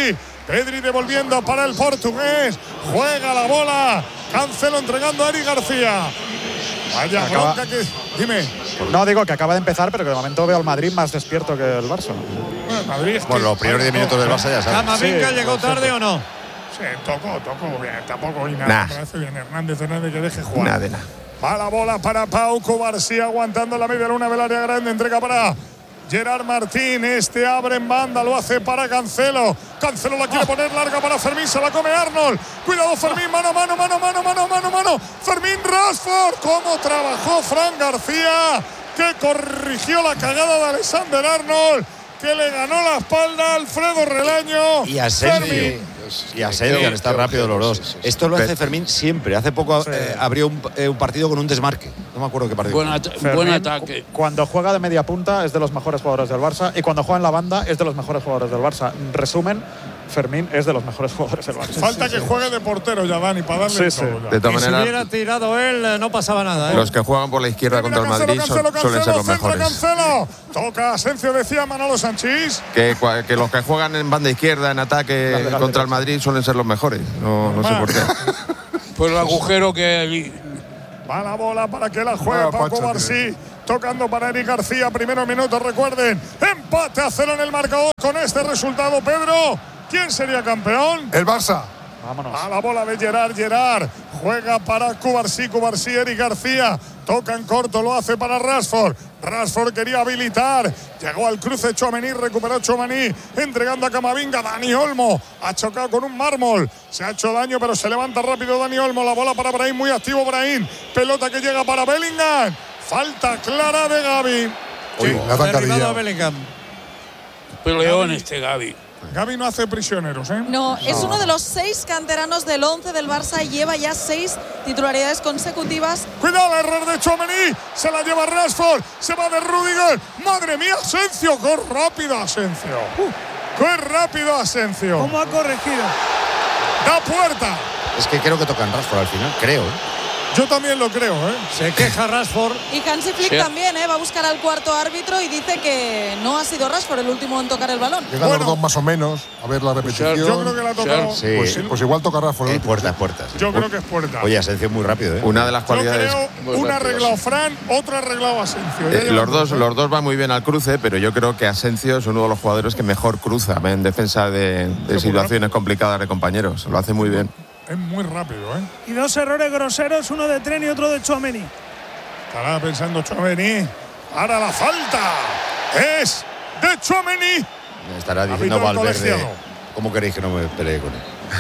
Pedri devolviendo para el portugués. Juega la bola. Cancelo entregando a Eric García. Vaya Acaba- bronca que. Dime. No, digo que acaba de empezar, pero que de momento veo al Madrid más despierto que el Barça. Bueno, Madrid es Bueno, que- los primeros diez minutos del Barça ya sabes. ¿Camavinga Sí, llegó por cierto. tarde o no? Sí, tocó, tocó bien. Tampoco y nada. Nah. Me parece bien. Hernández, Hernández que deje jugar. Nada de nada. Va la bola para Pau Cubarsí aguantando la media luna del área grande. Entrega para Gerard Martín. Este abre en banda. Lo hace para Cancelo. Cancelo la quiere poner larga para Fermín. Se la come Arnold. Cuidado Fermín. Mano, mano, mano, mano, mano, mano, mano. Fermín Rashford. ¿Cómo trabajó Fran García? Que corrigió la cagada de Alexander Arnold. Que le ganó la espalda a Alfredo Relaño. Y Asensio. Fermín. Y Asensio, está rápido los dos. Esto lo hace Fermín siempre. Hace poco eh, abrió un, eh, un partido con un desmarque. No me acuerdo qué partido. Buen, at- Fermín, buen ataque. cu- Cuando juega de media punta es de los mejores jugadores del Barça y cuando juega en la banda es de los mejores jugadores del Barça. En resumen, Fermín es de los mejores jugadores del Barça. Falta que juegue de portero ya, Dani, para darle Sí, todo sí. ya. De Y todas si hubiera maneras, tirado él, eh, no pasaba nada. ¿eh? los que juegan por la izquierda contra el Madrid son- Cancelo, suelen ser los centro, mejores. Cancelo. Toca Asensio, decía Manolo Sanchís. Que, cua- que los que juegan en banda izquierda, en ataque contra el Madrid, suelen ser los mejores. No, no sé por qué. Por el agujero que hay. Va la bola para que la juegue Ah, Paco Pacha, Barsí. Tocando para Eric García. Primeros minutos, recuerden. Empate a cero en el marcador con este resultado, Pedro. ¿Quién sería campeón? El Barça. Vámonos. A la bola de Gerard, Gerard. Juega para Cubarsí, Cubarsí, Eric García. Toca en corto, lo hace para Rashford. Rashford quería habilitar. Llegó al cruce Tchouaméni, recuperó Tchouaméni. Entregando a Camavinga, Dani Olmo. Ha chocado con un mármol. Se ha hecho daño, pero se levanta rápido Dani Olmo. La bola para Brahim, muy activo Brahim. Pelota que llega para Bellingham. Falta clara de Gavi. Uy, la Derribado a zancadilla. Bellingham. Peleón este Gavi. Gavi no hace prisioneros, ¿eh? No, es uno de los seis canteranos del once del Barça y lleva ya seis titularidades consecutivas. Cuidado, el error de Tchouaméni. Se la lleva Rashford. Se va de Rudiger. Madre mía, Asensio. ¡Qué rápido Asensio! ¡Qué rápido Asensio! ¿Cómo ha corregido? ¡Da puerta! Es que creo que tocan Rashford al final, creo. ¿eh? Yo también lo creo, ¿eh? Se queja Rashford. Y Hansi Flick Sí. también, ¿eh? Va a buscar al cuarto árbitro y dice que no ha sido Rashford el último en tocar el balón. Llegan los dos más o menos. A ver la repetición. Yo creo que la ha tocado. Sí. Pues, pues igual toca Rafa. Es puerta, es puerta. sí. Yo creo que es puerta. Oye, Asensio muy rápido, ¿eh? Una de las Yo cualidades. creo un arreglado Fran, otro arreglado Asensio. Ya Eh, llevan los dos, ¿eh? los dos van muy bien al cruce, pero yo creo que Asensio es uno de los jugadores que mejor cruza en defensa de, de situaciones complicadas de compañeros. Lo hace muy bien. Es muy rápido, ¿eh? Y dos errores groseros, uno de Tren y otro de Tchouaméni. Estará pensando Tchouaméni. Ahora la falta es de Tchouaméni. Me estará diciendo Árbitro Valverde. colegiado. ¿Cómo queréis que no me pelee con él?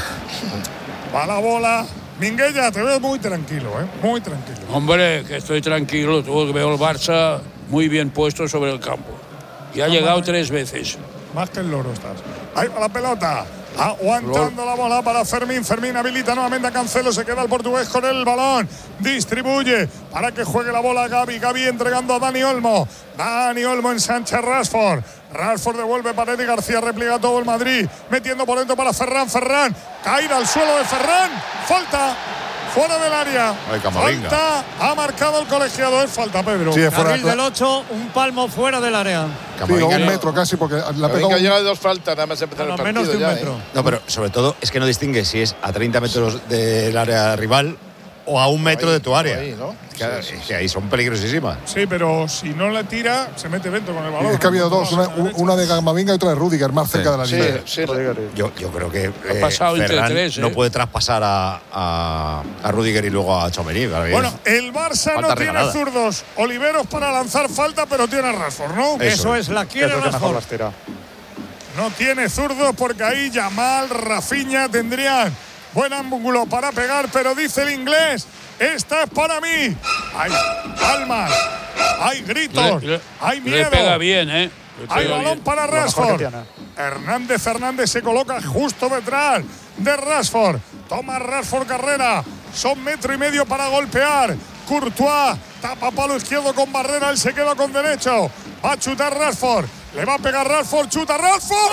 Va la bola. Minguella, te veo muy tranquilo, ¿eh? Muy tranquilo. Hombre, que estoy tranquilo. Todo que veo el Barça muy bien puesto sobre el campo. Y ha llegado tres veces. Más que el loro estás. Ahí va la pelota. Aguantando la bola para Fermín. Fermín habilita nuevamente a Cancelo. Se queda el portugués con el balón. Distribuye para que juegue la bola Gavi. Gavi entregando a Dani Olmo. Dani Olmo ensancha a Rashford. Rashford devuelve para Eric García. Repliega todo el Madrid. Metiendo por dentro para Ferran. Ferran. Caída al suelo de Ferran. Falta. Fuera del área. Ay, Camavinga. Falta. Ha marcado el colegiado. Es falta, Pedro. Sí, es fuera. Carril del ocho, un palmo fuera del área. Sí, un metro casi, porque la Camavinga pegó. llega de dos faltas, nada más empezar A el lo partido. menos de un ya, metro. ¿eh? No, pero sobre todo es que no distingue si es a treinta metros del área rival o a un metro Ahí, de tu área. ahí, ¿no? Es que, Sí, sí, es que ahí son peligrosísimas. Sí, pero si no la tira, se mete dentro con el balón. Es que ha habido dos, una, una de Camavinga y otra de Rudiger, más cerca de la Sí, línea. sí. Yo, yo creo que eh, pasado entre Ferran tres, ¿eh? no puede traspasar a, a, a Rudiger y luego a Tchouaméni. Para mí Bueno, es- el Barça Falta no tiene regalada. zurdos. Oliveros para lanzar falta, pero tiene a Rashford, ¿no? Eso Eso es. es, la Que quiere es el que mejor Rashford. las tira. No tiene zurdos porque ahí Yamal, Rafinha tendrían buen ángulo para pegar, pero dice el inglés, esta es para mí. Hay palmas, hay gritos, Le, le- hay le miedo. pega bien, ¿eh? Le Hay pega balón bien. para Lo mejor que Rashford. tiene. Hernández Hernández se coloca justo detrás de Rashford. Toma Rashford carrera. Son metro y medio para golpear. Courtois tapa palo izquierdo con Barrera. Él se queda con derecho. Va a chutar Rashford. Le va a pegar Rashford. Chuta Rashford.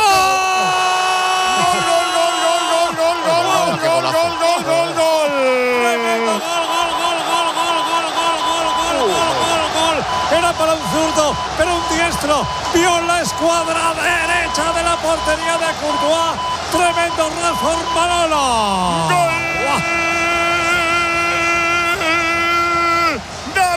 ¡Gol, gol, gol, gol, gol, gol, gol, gol, gol, gol, gol, gol! Tremendo gol, gol, gol, gol, gol, gol, gol, gol, gol, gol, gol, gol. Era para un zurdo, pero un diestro vio la escuadra derecha de la portería de Courtois Tremendo Rashford, Manolo. ¡Gol! ¡De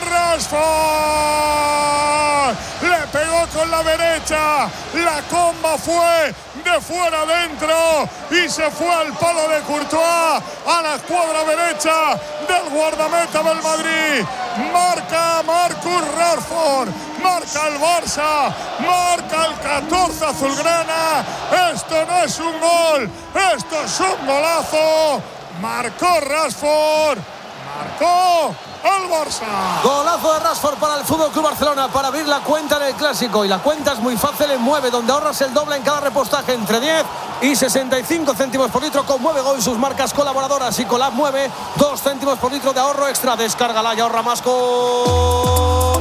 Rashford! Le pegó con la derecha. La comba fue de fuera adentro y se fue al palo de Courtois, a la escuadra derecha del guardameta del Madrid. Marca Marcus Rashford, marca el Barça, marca el catorce azulgrana. Esto no es un gol, esto es un golazo. Marcó Rashford, marcó el Barça. Golazo de Rashford para el F C Barcelona para abrir la cuenta en el Clásico, y la cuenta es muy fácil en Mueve, donde ahorras el doble en cada repostaje, entre diez y sesenta y cinco céntimos por litro con Mueve Go y sus marcas colaboradoras. Y con la Mueve, dos céntimos por litro de ahorro extra. Descárgala y ahorra más con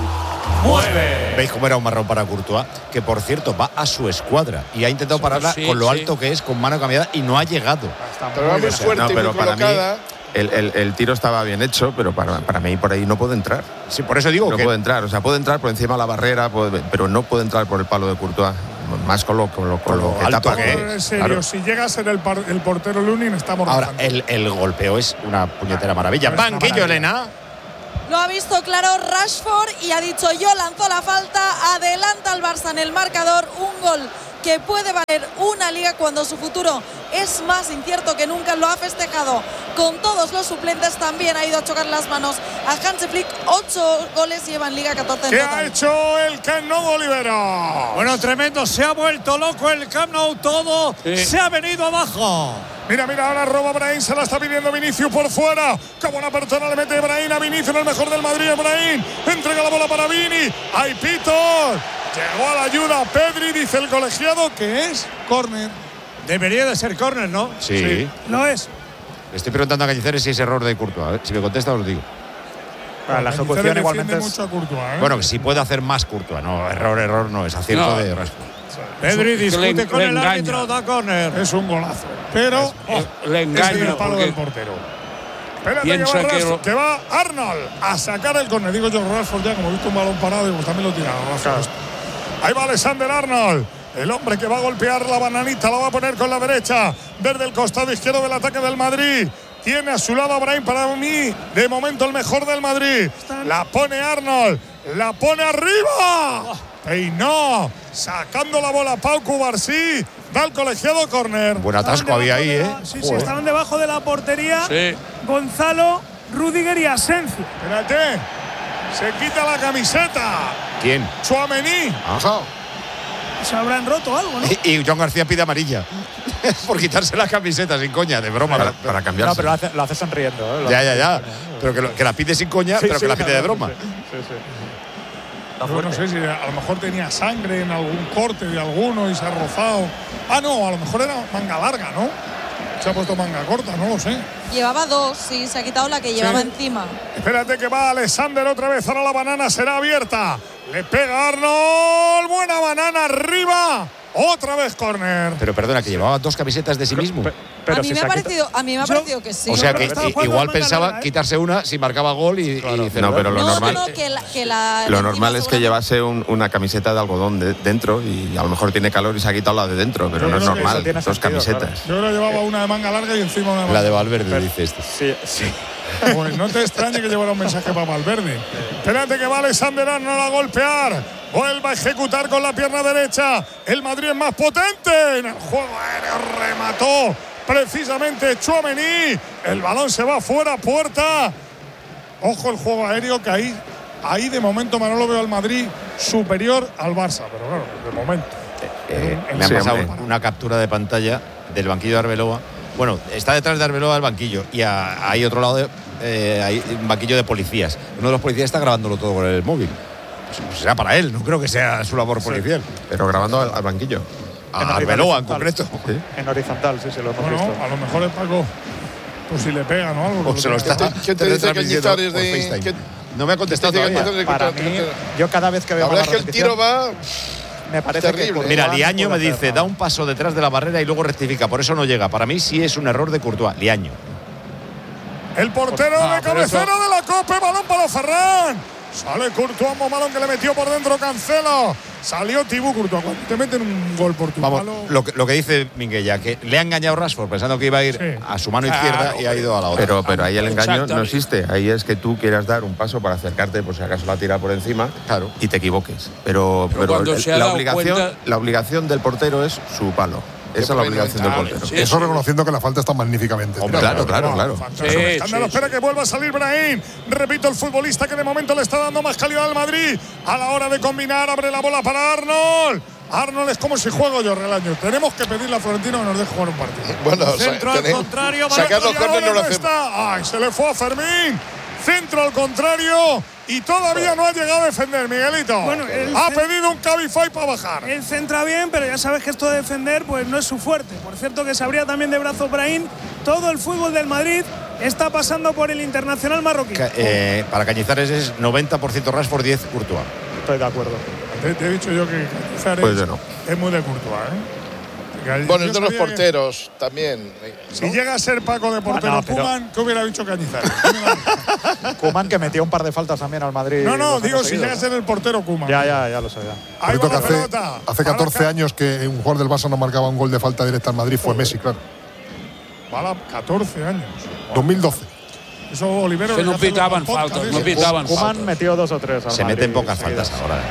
Mueve. ¿Veis cómo era un marrón para Courtois? Que, por cierto, va a su escuadra y ha intentado pararla sí, con lo sí. alto que es, con mano cambiada, y no ha llegado. Pero va muy fuerte, no, pero muy para mí colocada. el, el, el tiro estaba bien hecho, pero para, para mí por ahí no puede entrar. Sí, por eso digo no que puede entrar, o sea, puede entrar por encima de la barrera, puede, pero no puede entrar por el palo de Courtois, más con lo, con lo, con lo que alto tapa. que En serio, Claro. si llega a ser el, par- el portero Lunin, estamos ahora rozando. el, el golpeo es una puñetera maravilla. Es una Banquillo, maravilla. Elena. Lo ha visto claro Rashford y ha dicho yo, lanzó la falta, adelanta al Barça en el marcador, un gol que puede valer una liga cuando su futuro es más incierto que nunca. Lo ha festejado con todos los suplentes, también ha ido a chocar las manos a Hansi Flick. Ocho goles lleva en liga, catorce en ¿Qué total. ha hecho el Camp Nou, Olivera? Bueno, tremendo, se ha vuelto loco el Camp Nou, todo Sí. se ha venido abajo. Mira, mira, ahora roba Brahim, se la está pidiendo Vinicius por fuera. Qué buena persona le mete Brahim a Vinicius, en el mejor del Madrid. Brahim entrega la bola para Vini. ¡Hay pitos! Llegó a la ayuda Pedri, dice el colegiado que es córner. Debería de ser córner, ¿no? Sí. Lo es. Le estoy preguntando a Cañizares si es error de Courtois. A ver, si me contesta, os lo digo. Bueno, la ejecución Cañizares igualmente defiende es… mucho a Courtois, ¿eh? Bueno, que si puede hacer más Courtois. No, error, error no, es acierto No. de Rashford. Pedri discute le- con le el engaña. árbitro, da córner. Es un golazo. Pero oh, le engaña es el palo porque del portero. Espérate que piensa va, que Ras- lo- que va Arnold a sacar el córner. Digo yo, Rashford ya, como he visto un balón parado, digo, también lo tira Rashford. Ahí va Alexander Arnold. El hombre que va a golpear la bananita, la va a poner con la derecha. Desde el costado izquierdo del ataque del Madrid. Tiene a su lado a Brahim, para mí, de momento el mejor del Madrid. La pone Arnold, la pone arriba. Peinó, sacando la bola Pau Cubarsí. Da el colegiado córner. Buen atasco había ahí, ¿eh? Sí, sí, estaban debajo de la portería Sí. Gonzalo, Rudiger y Asensio. Espérate, se quita la camiseta. ¿Quién? Tchouaméni. Ah. Se habrán roto algo, ¿no? Y, y John García pide amarilla. Por quitarse la camiseta, sin coña, de broma. Para, para cambiarse. No, pero lo hace, lo hace sonriendo. ¿eh? Lo Ya, hace ya, ya. sonriendo. Pero que, lo- que la pide sin coña, Sí, pero sí, que la pide de claro, broma. sí, sí, sí. Yo no sé si a lo mejor tenía sangre en algún corte de alguno y se ha rozado. Ah, no, a lo mejor era manga larga, ¿no? Se ha puesto manga corta, no lo sé. Llevaba dos, sí, se ha quitado la que llevaba Sí. encima. Espérate que va Alexander otra vez. Ahora la banana será abierta. Le pega Arnold. Buena banana arriba. Otra vez córner. Pero perdona, que llevaba dos camisetas de sí mismo. a mí me ha parecido, a mí me ha parecido que sí. O sea que estaba i- jugando igual de manga pensaba larga, ¿eh? quitarse una si marcaba gol y, y celebrar. No, pero lo no, normal, no, no, que la, que la lo encima normal es que seguramente- llevase un- una camiseta de algodón de- dentro y a lo mejor tiene calor y se ha quitado la de dentro, pero Yo no es creo que normal. eso tiene Dos sentido, camisetas. Yo creo que llevaba una de manga larga y encima una de manga La de Valverde, dice este. Sí, sí. Pues no te extrañe que llevara un mensaje para Valverde. Espérate que va Alexander Arnold a golpear. Vuelve a ejecutar con la pierna derecha. El Madrid es más potente. En el juego aéreo remató precisamente Tchouaméni. El balón se va fuera, puerta. Ojo el juego aéreo que ahí, ahí de momento Manolo veo al Madrid superior al Barça. Pero claro, de momento. Eh, me han Sí, pasado hombre. una captura de pantalla del banquillo de Arbeloa. Bueno, está detrás de Arbeloa el banquillo y a- hay otro lado, de, eh, hay un banquillo de policías. Uno de los policías está grabándolo todo con el móvil. Pues, pues será para él, no creo que sea su labor policial. Pero grabando al, al banquillo. A Arbeloa en concreto. En horizontal, sí, sí, lo hemos Bueno, visto. a lo mejor es Paco. Pues si le pegan o algo. O se lo está ¿Quién te- quién te dice retransmitiendo Cañizares por de- FaceTime. quién- No me ha contestado quién te dice todavía. Cañizares de Para mí, Courtois? yo cada vez que veo La verdad más es que el tiro va. me parece terrible. que Mira, Courtois Liaño no me puede dice, hacer da nada. un paso detrás de la barrera y luego rectifica. Por eso no llega. Para mí sí es un error de Courtois. Liaño. El portero Ah, de pero cabecera eso- de la Copa, balón para Ferran. Sale Courtois, balón que le metió por dentro Cancelo. Salió Thibaut Courtois. Cuando te meten un gol por tu Vamos, palo… lo, que- lo que dice Minguella, que le ha engañado Rashford pensando que iba a ir Sí. a su mano izquierda Claro, y ha ido a la otra. Pero, pero ahí el engaño no Exactamente. existe. Ahí es que tú quieras dar un paso para acercarte, por si acaso la tira por encima, claro, y te equivoques. Pero, Pero pero cuando el- se ha la, dado obligación, cuenta- la obligación del portero es su palo. Esa es la obligación del portero. Eso reconociendo que la falta está magníficamente. Hombre, claro, claro, claro. Fantástico. Escándalo, espera que vuelva a salir Brahim. Repito, el futbolista que de momento le está dando más calidad al Madrid. A la hora de combinar, abre la bola para Arnold. Arnold es como si juego yo, Relaño. Tenemos que pedirle a Florentino que nos deje jugar un partido. Bueno, centro sa- al tenemos- contrario, sacar los y córneres ahora no lo no hacemos. está. Ay, se le fue a Fermín. Centro al contrario y todavía no ha llegado a defender, Miguelito. Bueno, el ha cen- pedido un Cabify para bajar. Él centra bien, pero ya sabes que esto de defender pues no es su fuerte. Por cierto, que se abría también de brazo Brahim. Todo el fútbol del Madrid está pasando por el internacional marroquí. Ca- eh, para Cañizares es noventa por ciento Rashford, diez Courtois. Estoy de acuerdo. Te, te he dicho yo que Cañizares Pues yo no. es muy de Courtois, ¿eh? Bueno, Yo es de los sabía que- porteros también. Si llega a ser Paco de portero Ah, no, pero- Koeman, ¿qué hubiera dicho Cañizares? Koeman, que metió un par de faltas también al Madrid. No, no, los digo años si llega a seguidos, ser el portero Koeman. ¿no? Ya, ya, ya lo sabía. Ahí Por va cierto, la que pelota. hace, hace catorce años que un jugador del Barça no marcaba un gol de falta directa al Madrid, fue Messi, claro. Vale, catorce años. dos mil doce. Eso Olivero. Que no hay hacerlo pitaban para el podcast, faltas, no ¿eh? pitaban Koeman faltas. metió dos o tres al Se Madrid meten pocas seguidas. faltas ahora.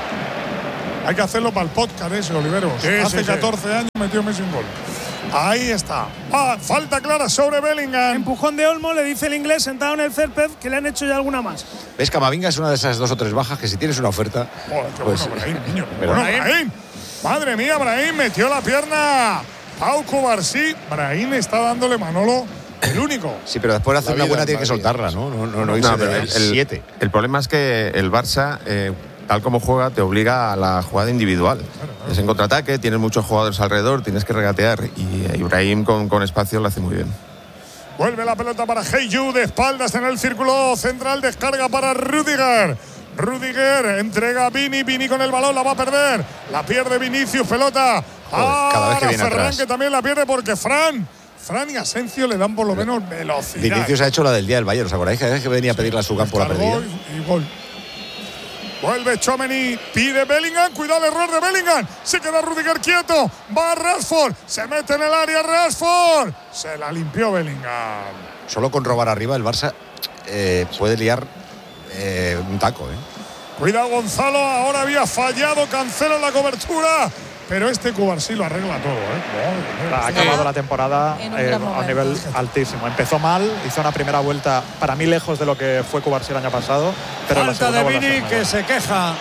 Hay que hacerlo para el podcast ese, Olivero. Sí, Hace sí, sí. catorce años metió Messi un gol. Ahí está. Ah, falta clara sobre Bellingham. Empujón de Olmo, le dice el inglés sentado en el césped que le han hecho ya alguna más. ¿Ves? Camavinga es una de esas dos o tres bajas que si tienes una oferta. Joder, qué pues, bueno, Brahim, niño. pero- Bueno, Brahim. Madre mía, Brahim metió la pierna. Pau Cubarsí. Brahim está dándole Manolo el único. Sí, pero después de hacer La una vida buena en tiene que Madrid. soltarla, ¿no? No, no, no, No, irse pero de el, el- siete. el problema es que el Barça, eh, tal como juega, te obliga a la jugada individual. Es en contraataque, tienes muchos jugadores alrededor, tienes que regatear. Y eh, Ibrahim con, con espacio lo hace muy bien. Vuelve la pelota para Heyu, de espaldas en el círculo central, descarga para Rudiger. Rudiger entrega a Vini, Vini con el balón, la va a perder. La pierde Vinicius, pelota. cada vez que Ahora viene Ferran, atrás. que también la pierde porque Fran. Fran y Asensio le dan por lo menos velocidad. Vinicius ha hecho la del día del Bayern, ¿os acordáis? Cada vez que venía a pedirle a su campo la Cargó perdía. y, y gol. Vuelve Tchouaméni, pide Bellingham, cuidado el error de Bellingham. Se queda Rudiger quieto, va Rashford, se mete en el área Rashford. Se la limpió Bellingham. Solo con robar arriba el Barça eh, puede liar eh, un taco, ¿eh? Cuidado Gonzalo, ahora había fallado, Cancelo en la cobertura. Pero este Cubarsí lo arregla todo, ¿eh? Ha acabado la temporada En un eh, gran a momento. nivel altísimo. Empezó mal, hizo una primera vuelta para mí lejos de lo que fue Cubarsí el año pasado. Pero la Falta segunda de vuelve a Vini ser muy que buena. se queja.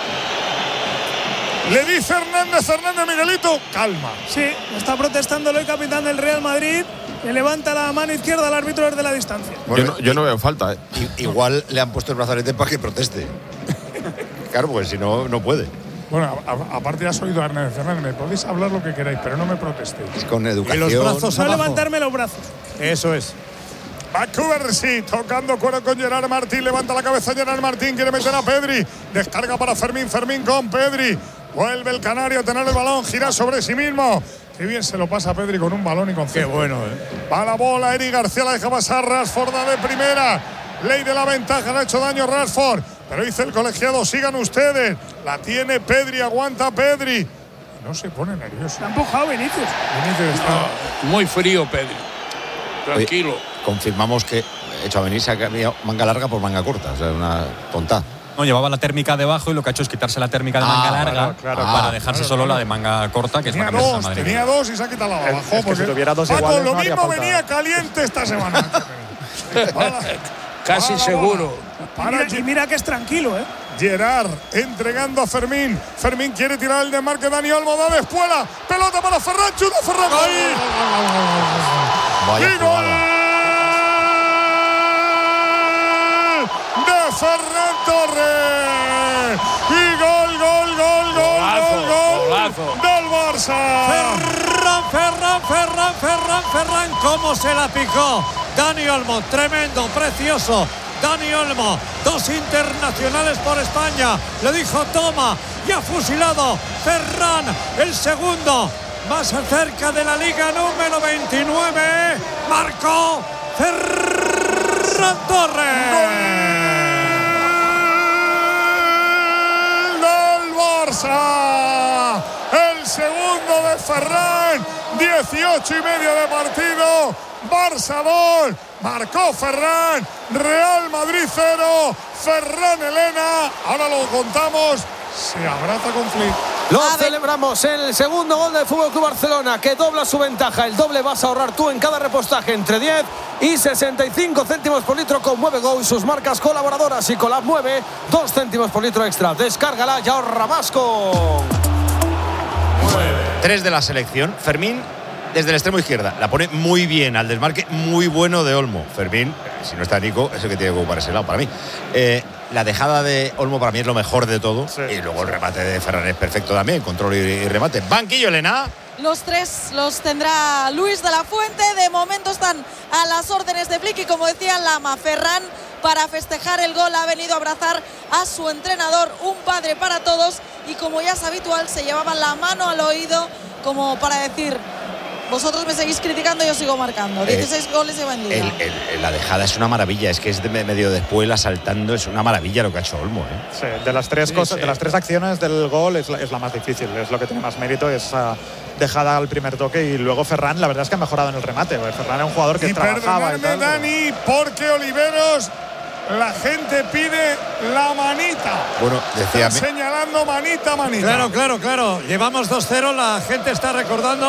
Le dice Hernández, Hernández Miguelito, calma. Sí, está protestando el hoy capitán del Real Madrid. Le levanta la mano izquierda al árbitro desde la distancia. yo, no, yo no veo falta. ¿eh? I- Igual le han puesto el brazalete para que proteste. Claro, pues si no, no puede. Bueno, a- a- aparte has oído a Hernández Hernández, me podéis hablar lo que queráis, pero no me protestéis. Con educación. Y los brazos No abajo. levantarme los brazos. Eso es. Va Cubarsí, tocando cuero con Gerard Martín, levanta la cabeza Gerard Martín, quiere meter a Pedri, descarga para Fermín, Fermín con Pedri, vuelve el canario a tener el balón, gira sobre sí mismo. Qué bien se lo pasa a Pedri con un balón y con Qué césped. bueno, ¿eh? Va la bola, Eric García la deja pasar, Rashford da de primera. Ley de la ventaja, le ha hecho daño Rashford. Pero dice el colegiado, sigan ustedes. La tiene Pedri, aguanta Pedri. No se pone nervioso. Se ha empujado Vinicius. Vinicius está… Muy frío, Pedri. Tranquilo. Oye, confirmamos que hecho a venir se ha cambiado manga larga por manga corta. O sea, una tonta. No, llevaba la térmica debajo y lo que ha hecho es quitarse la térmica de Ah, manga claro, larga claro, para claro. dejarse Claro, solo claro. la de manga corta, que es la Tenía camisa dos, Madrid. tenía dos y se ha quitado la de Es- abajo. es que porque si tuviera dos Paco, iguales, lo no haría mismo falta. venía caliente esta semana. Para- Casi para- seguro. Para Mira, y mira que es tranquilo, ¿eh? Gerard entregando a Fermín. Fermín quiere tirar el desmarque. Dani Olmo da de espuela. Pelota para Ferran. Chuta Ferran. ¡Gol! Vaya ¡Y jugada. gol de Ferran Torres! ¡Y gol, gol, gol, gol, Golazo, gol, gol golazo. del Barça! Ferran, Ferran, Ferran, Ferran, Ferran, cómo se la picó. Dani Olmo, tremendo, precioso. Dani Olmo, dos internacionales por España. Le dijo toma y ha fusilado Ferran, el segundo. Más cerca de la liga número veintinueve. Marcó Ferran Torres. Barça. El segundo de Ferran. dieciocho y medio de partido. Barça dos. Marcó Ferran. Real Madrid cero. Ferran Elena. Ahora lo contamos. Se abraza con Flick. Lo celebramos, el segundo gol del F C Barcelona, que dobla su ventaja. El doble vas a ahorrar tú en cada repostaje entre diez y sesenta y cinco céntimos por litro con Mueve Go y sus marcas colaboradoras. Y con la Mueve, dos céntimos por litro extra. Descárgala y ahorra más con... Tres de la selección. Fermín, desde el extremo izquierda, la pone muy bien al desmarque, muy bueno de Olmo. Fermín, si no está Nico, es el que tiene que ocupar ese lado para mí. Eh, la dejada de Olmo para mí es lo mejor de todo. Sí. Y luego el remate de Ferran es perfecto también, control y, y remate. Banquillo, Elena. Los tres los tendrá Luis de la Fuente. De momento están a las órdenes de Flick y, como decía Lama, Ferran, para festejar el gol, ha venido a abrazar a su entrenador, un padre para todos, y como ya es habitual, se llevaban la mano al oído como para decir: vosotros me seguís criticando, yo sigo marcando. dieciséis eh, goles lleva en liga. El, el, la dejada es una maravilla, es que es de medio de espuela saltando, es una maravilla lo que ha hecho Olmo. ¿eh? Sí, de las tres sí, cosas, sí. de las tres acciones del gol es la, es la más difícil, es lo que tiene más mérito, esa dejada al primer toque, y luego Ferran, la verdad es que ha mejorado en el remate. Ferran es un jugador que y trabajaba y tal, Dani, porque Oliveros, la gente pide la manita. Bueno, decía Está señalando manita, manita. Claro, claro, claro. Llevamos dos cero, la gente está recordando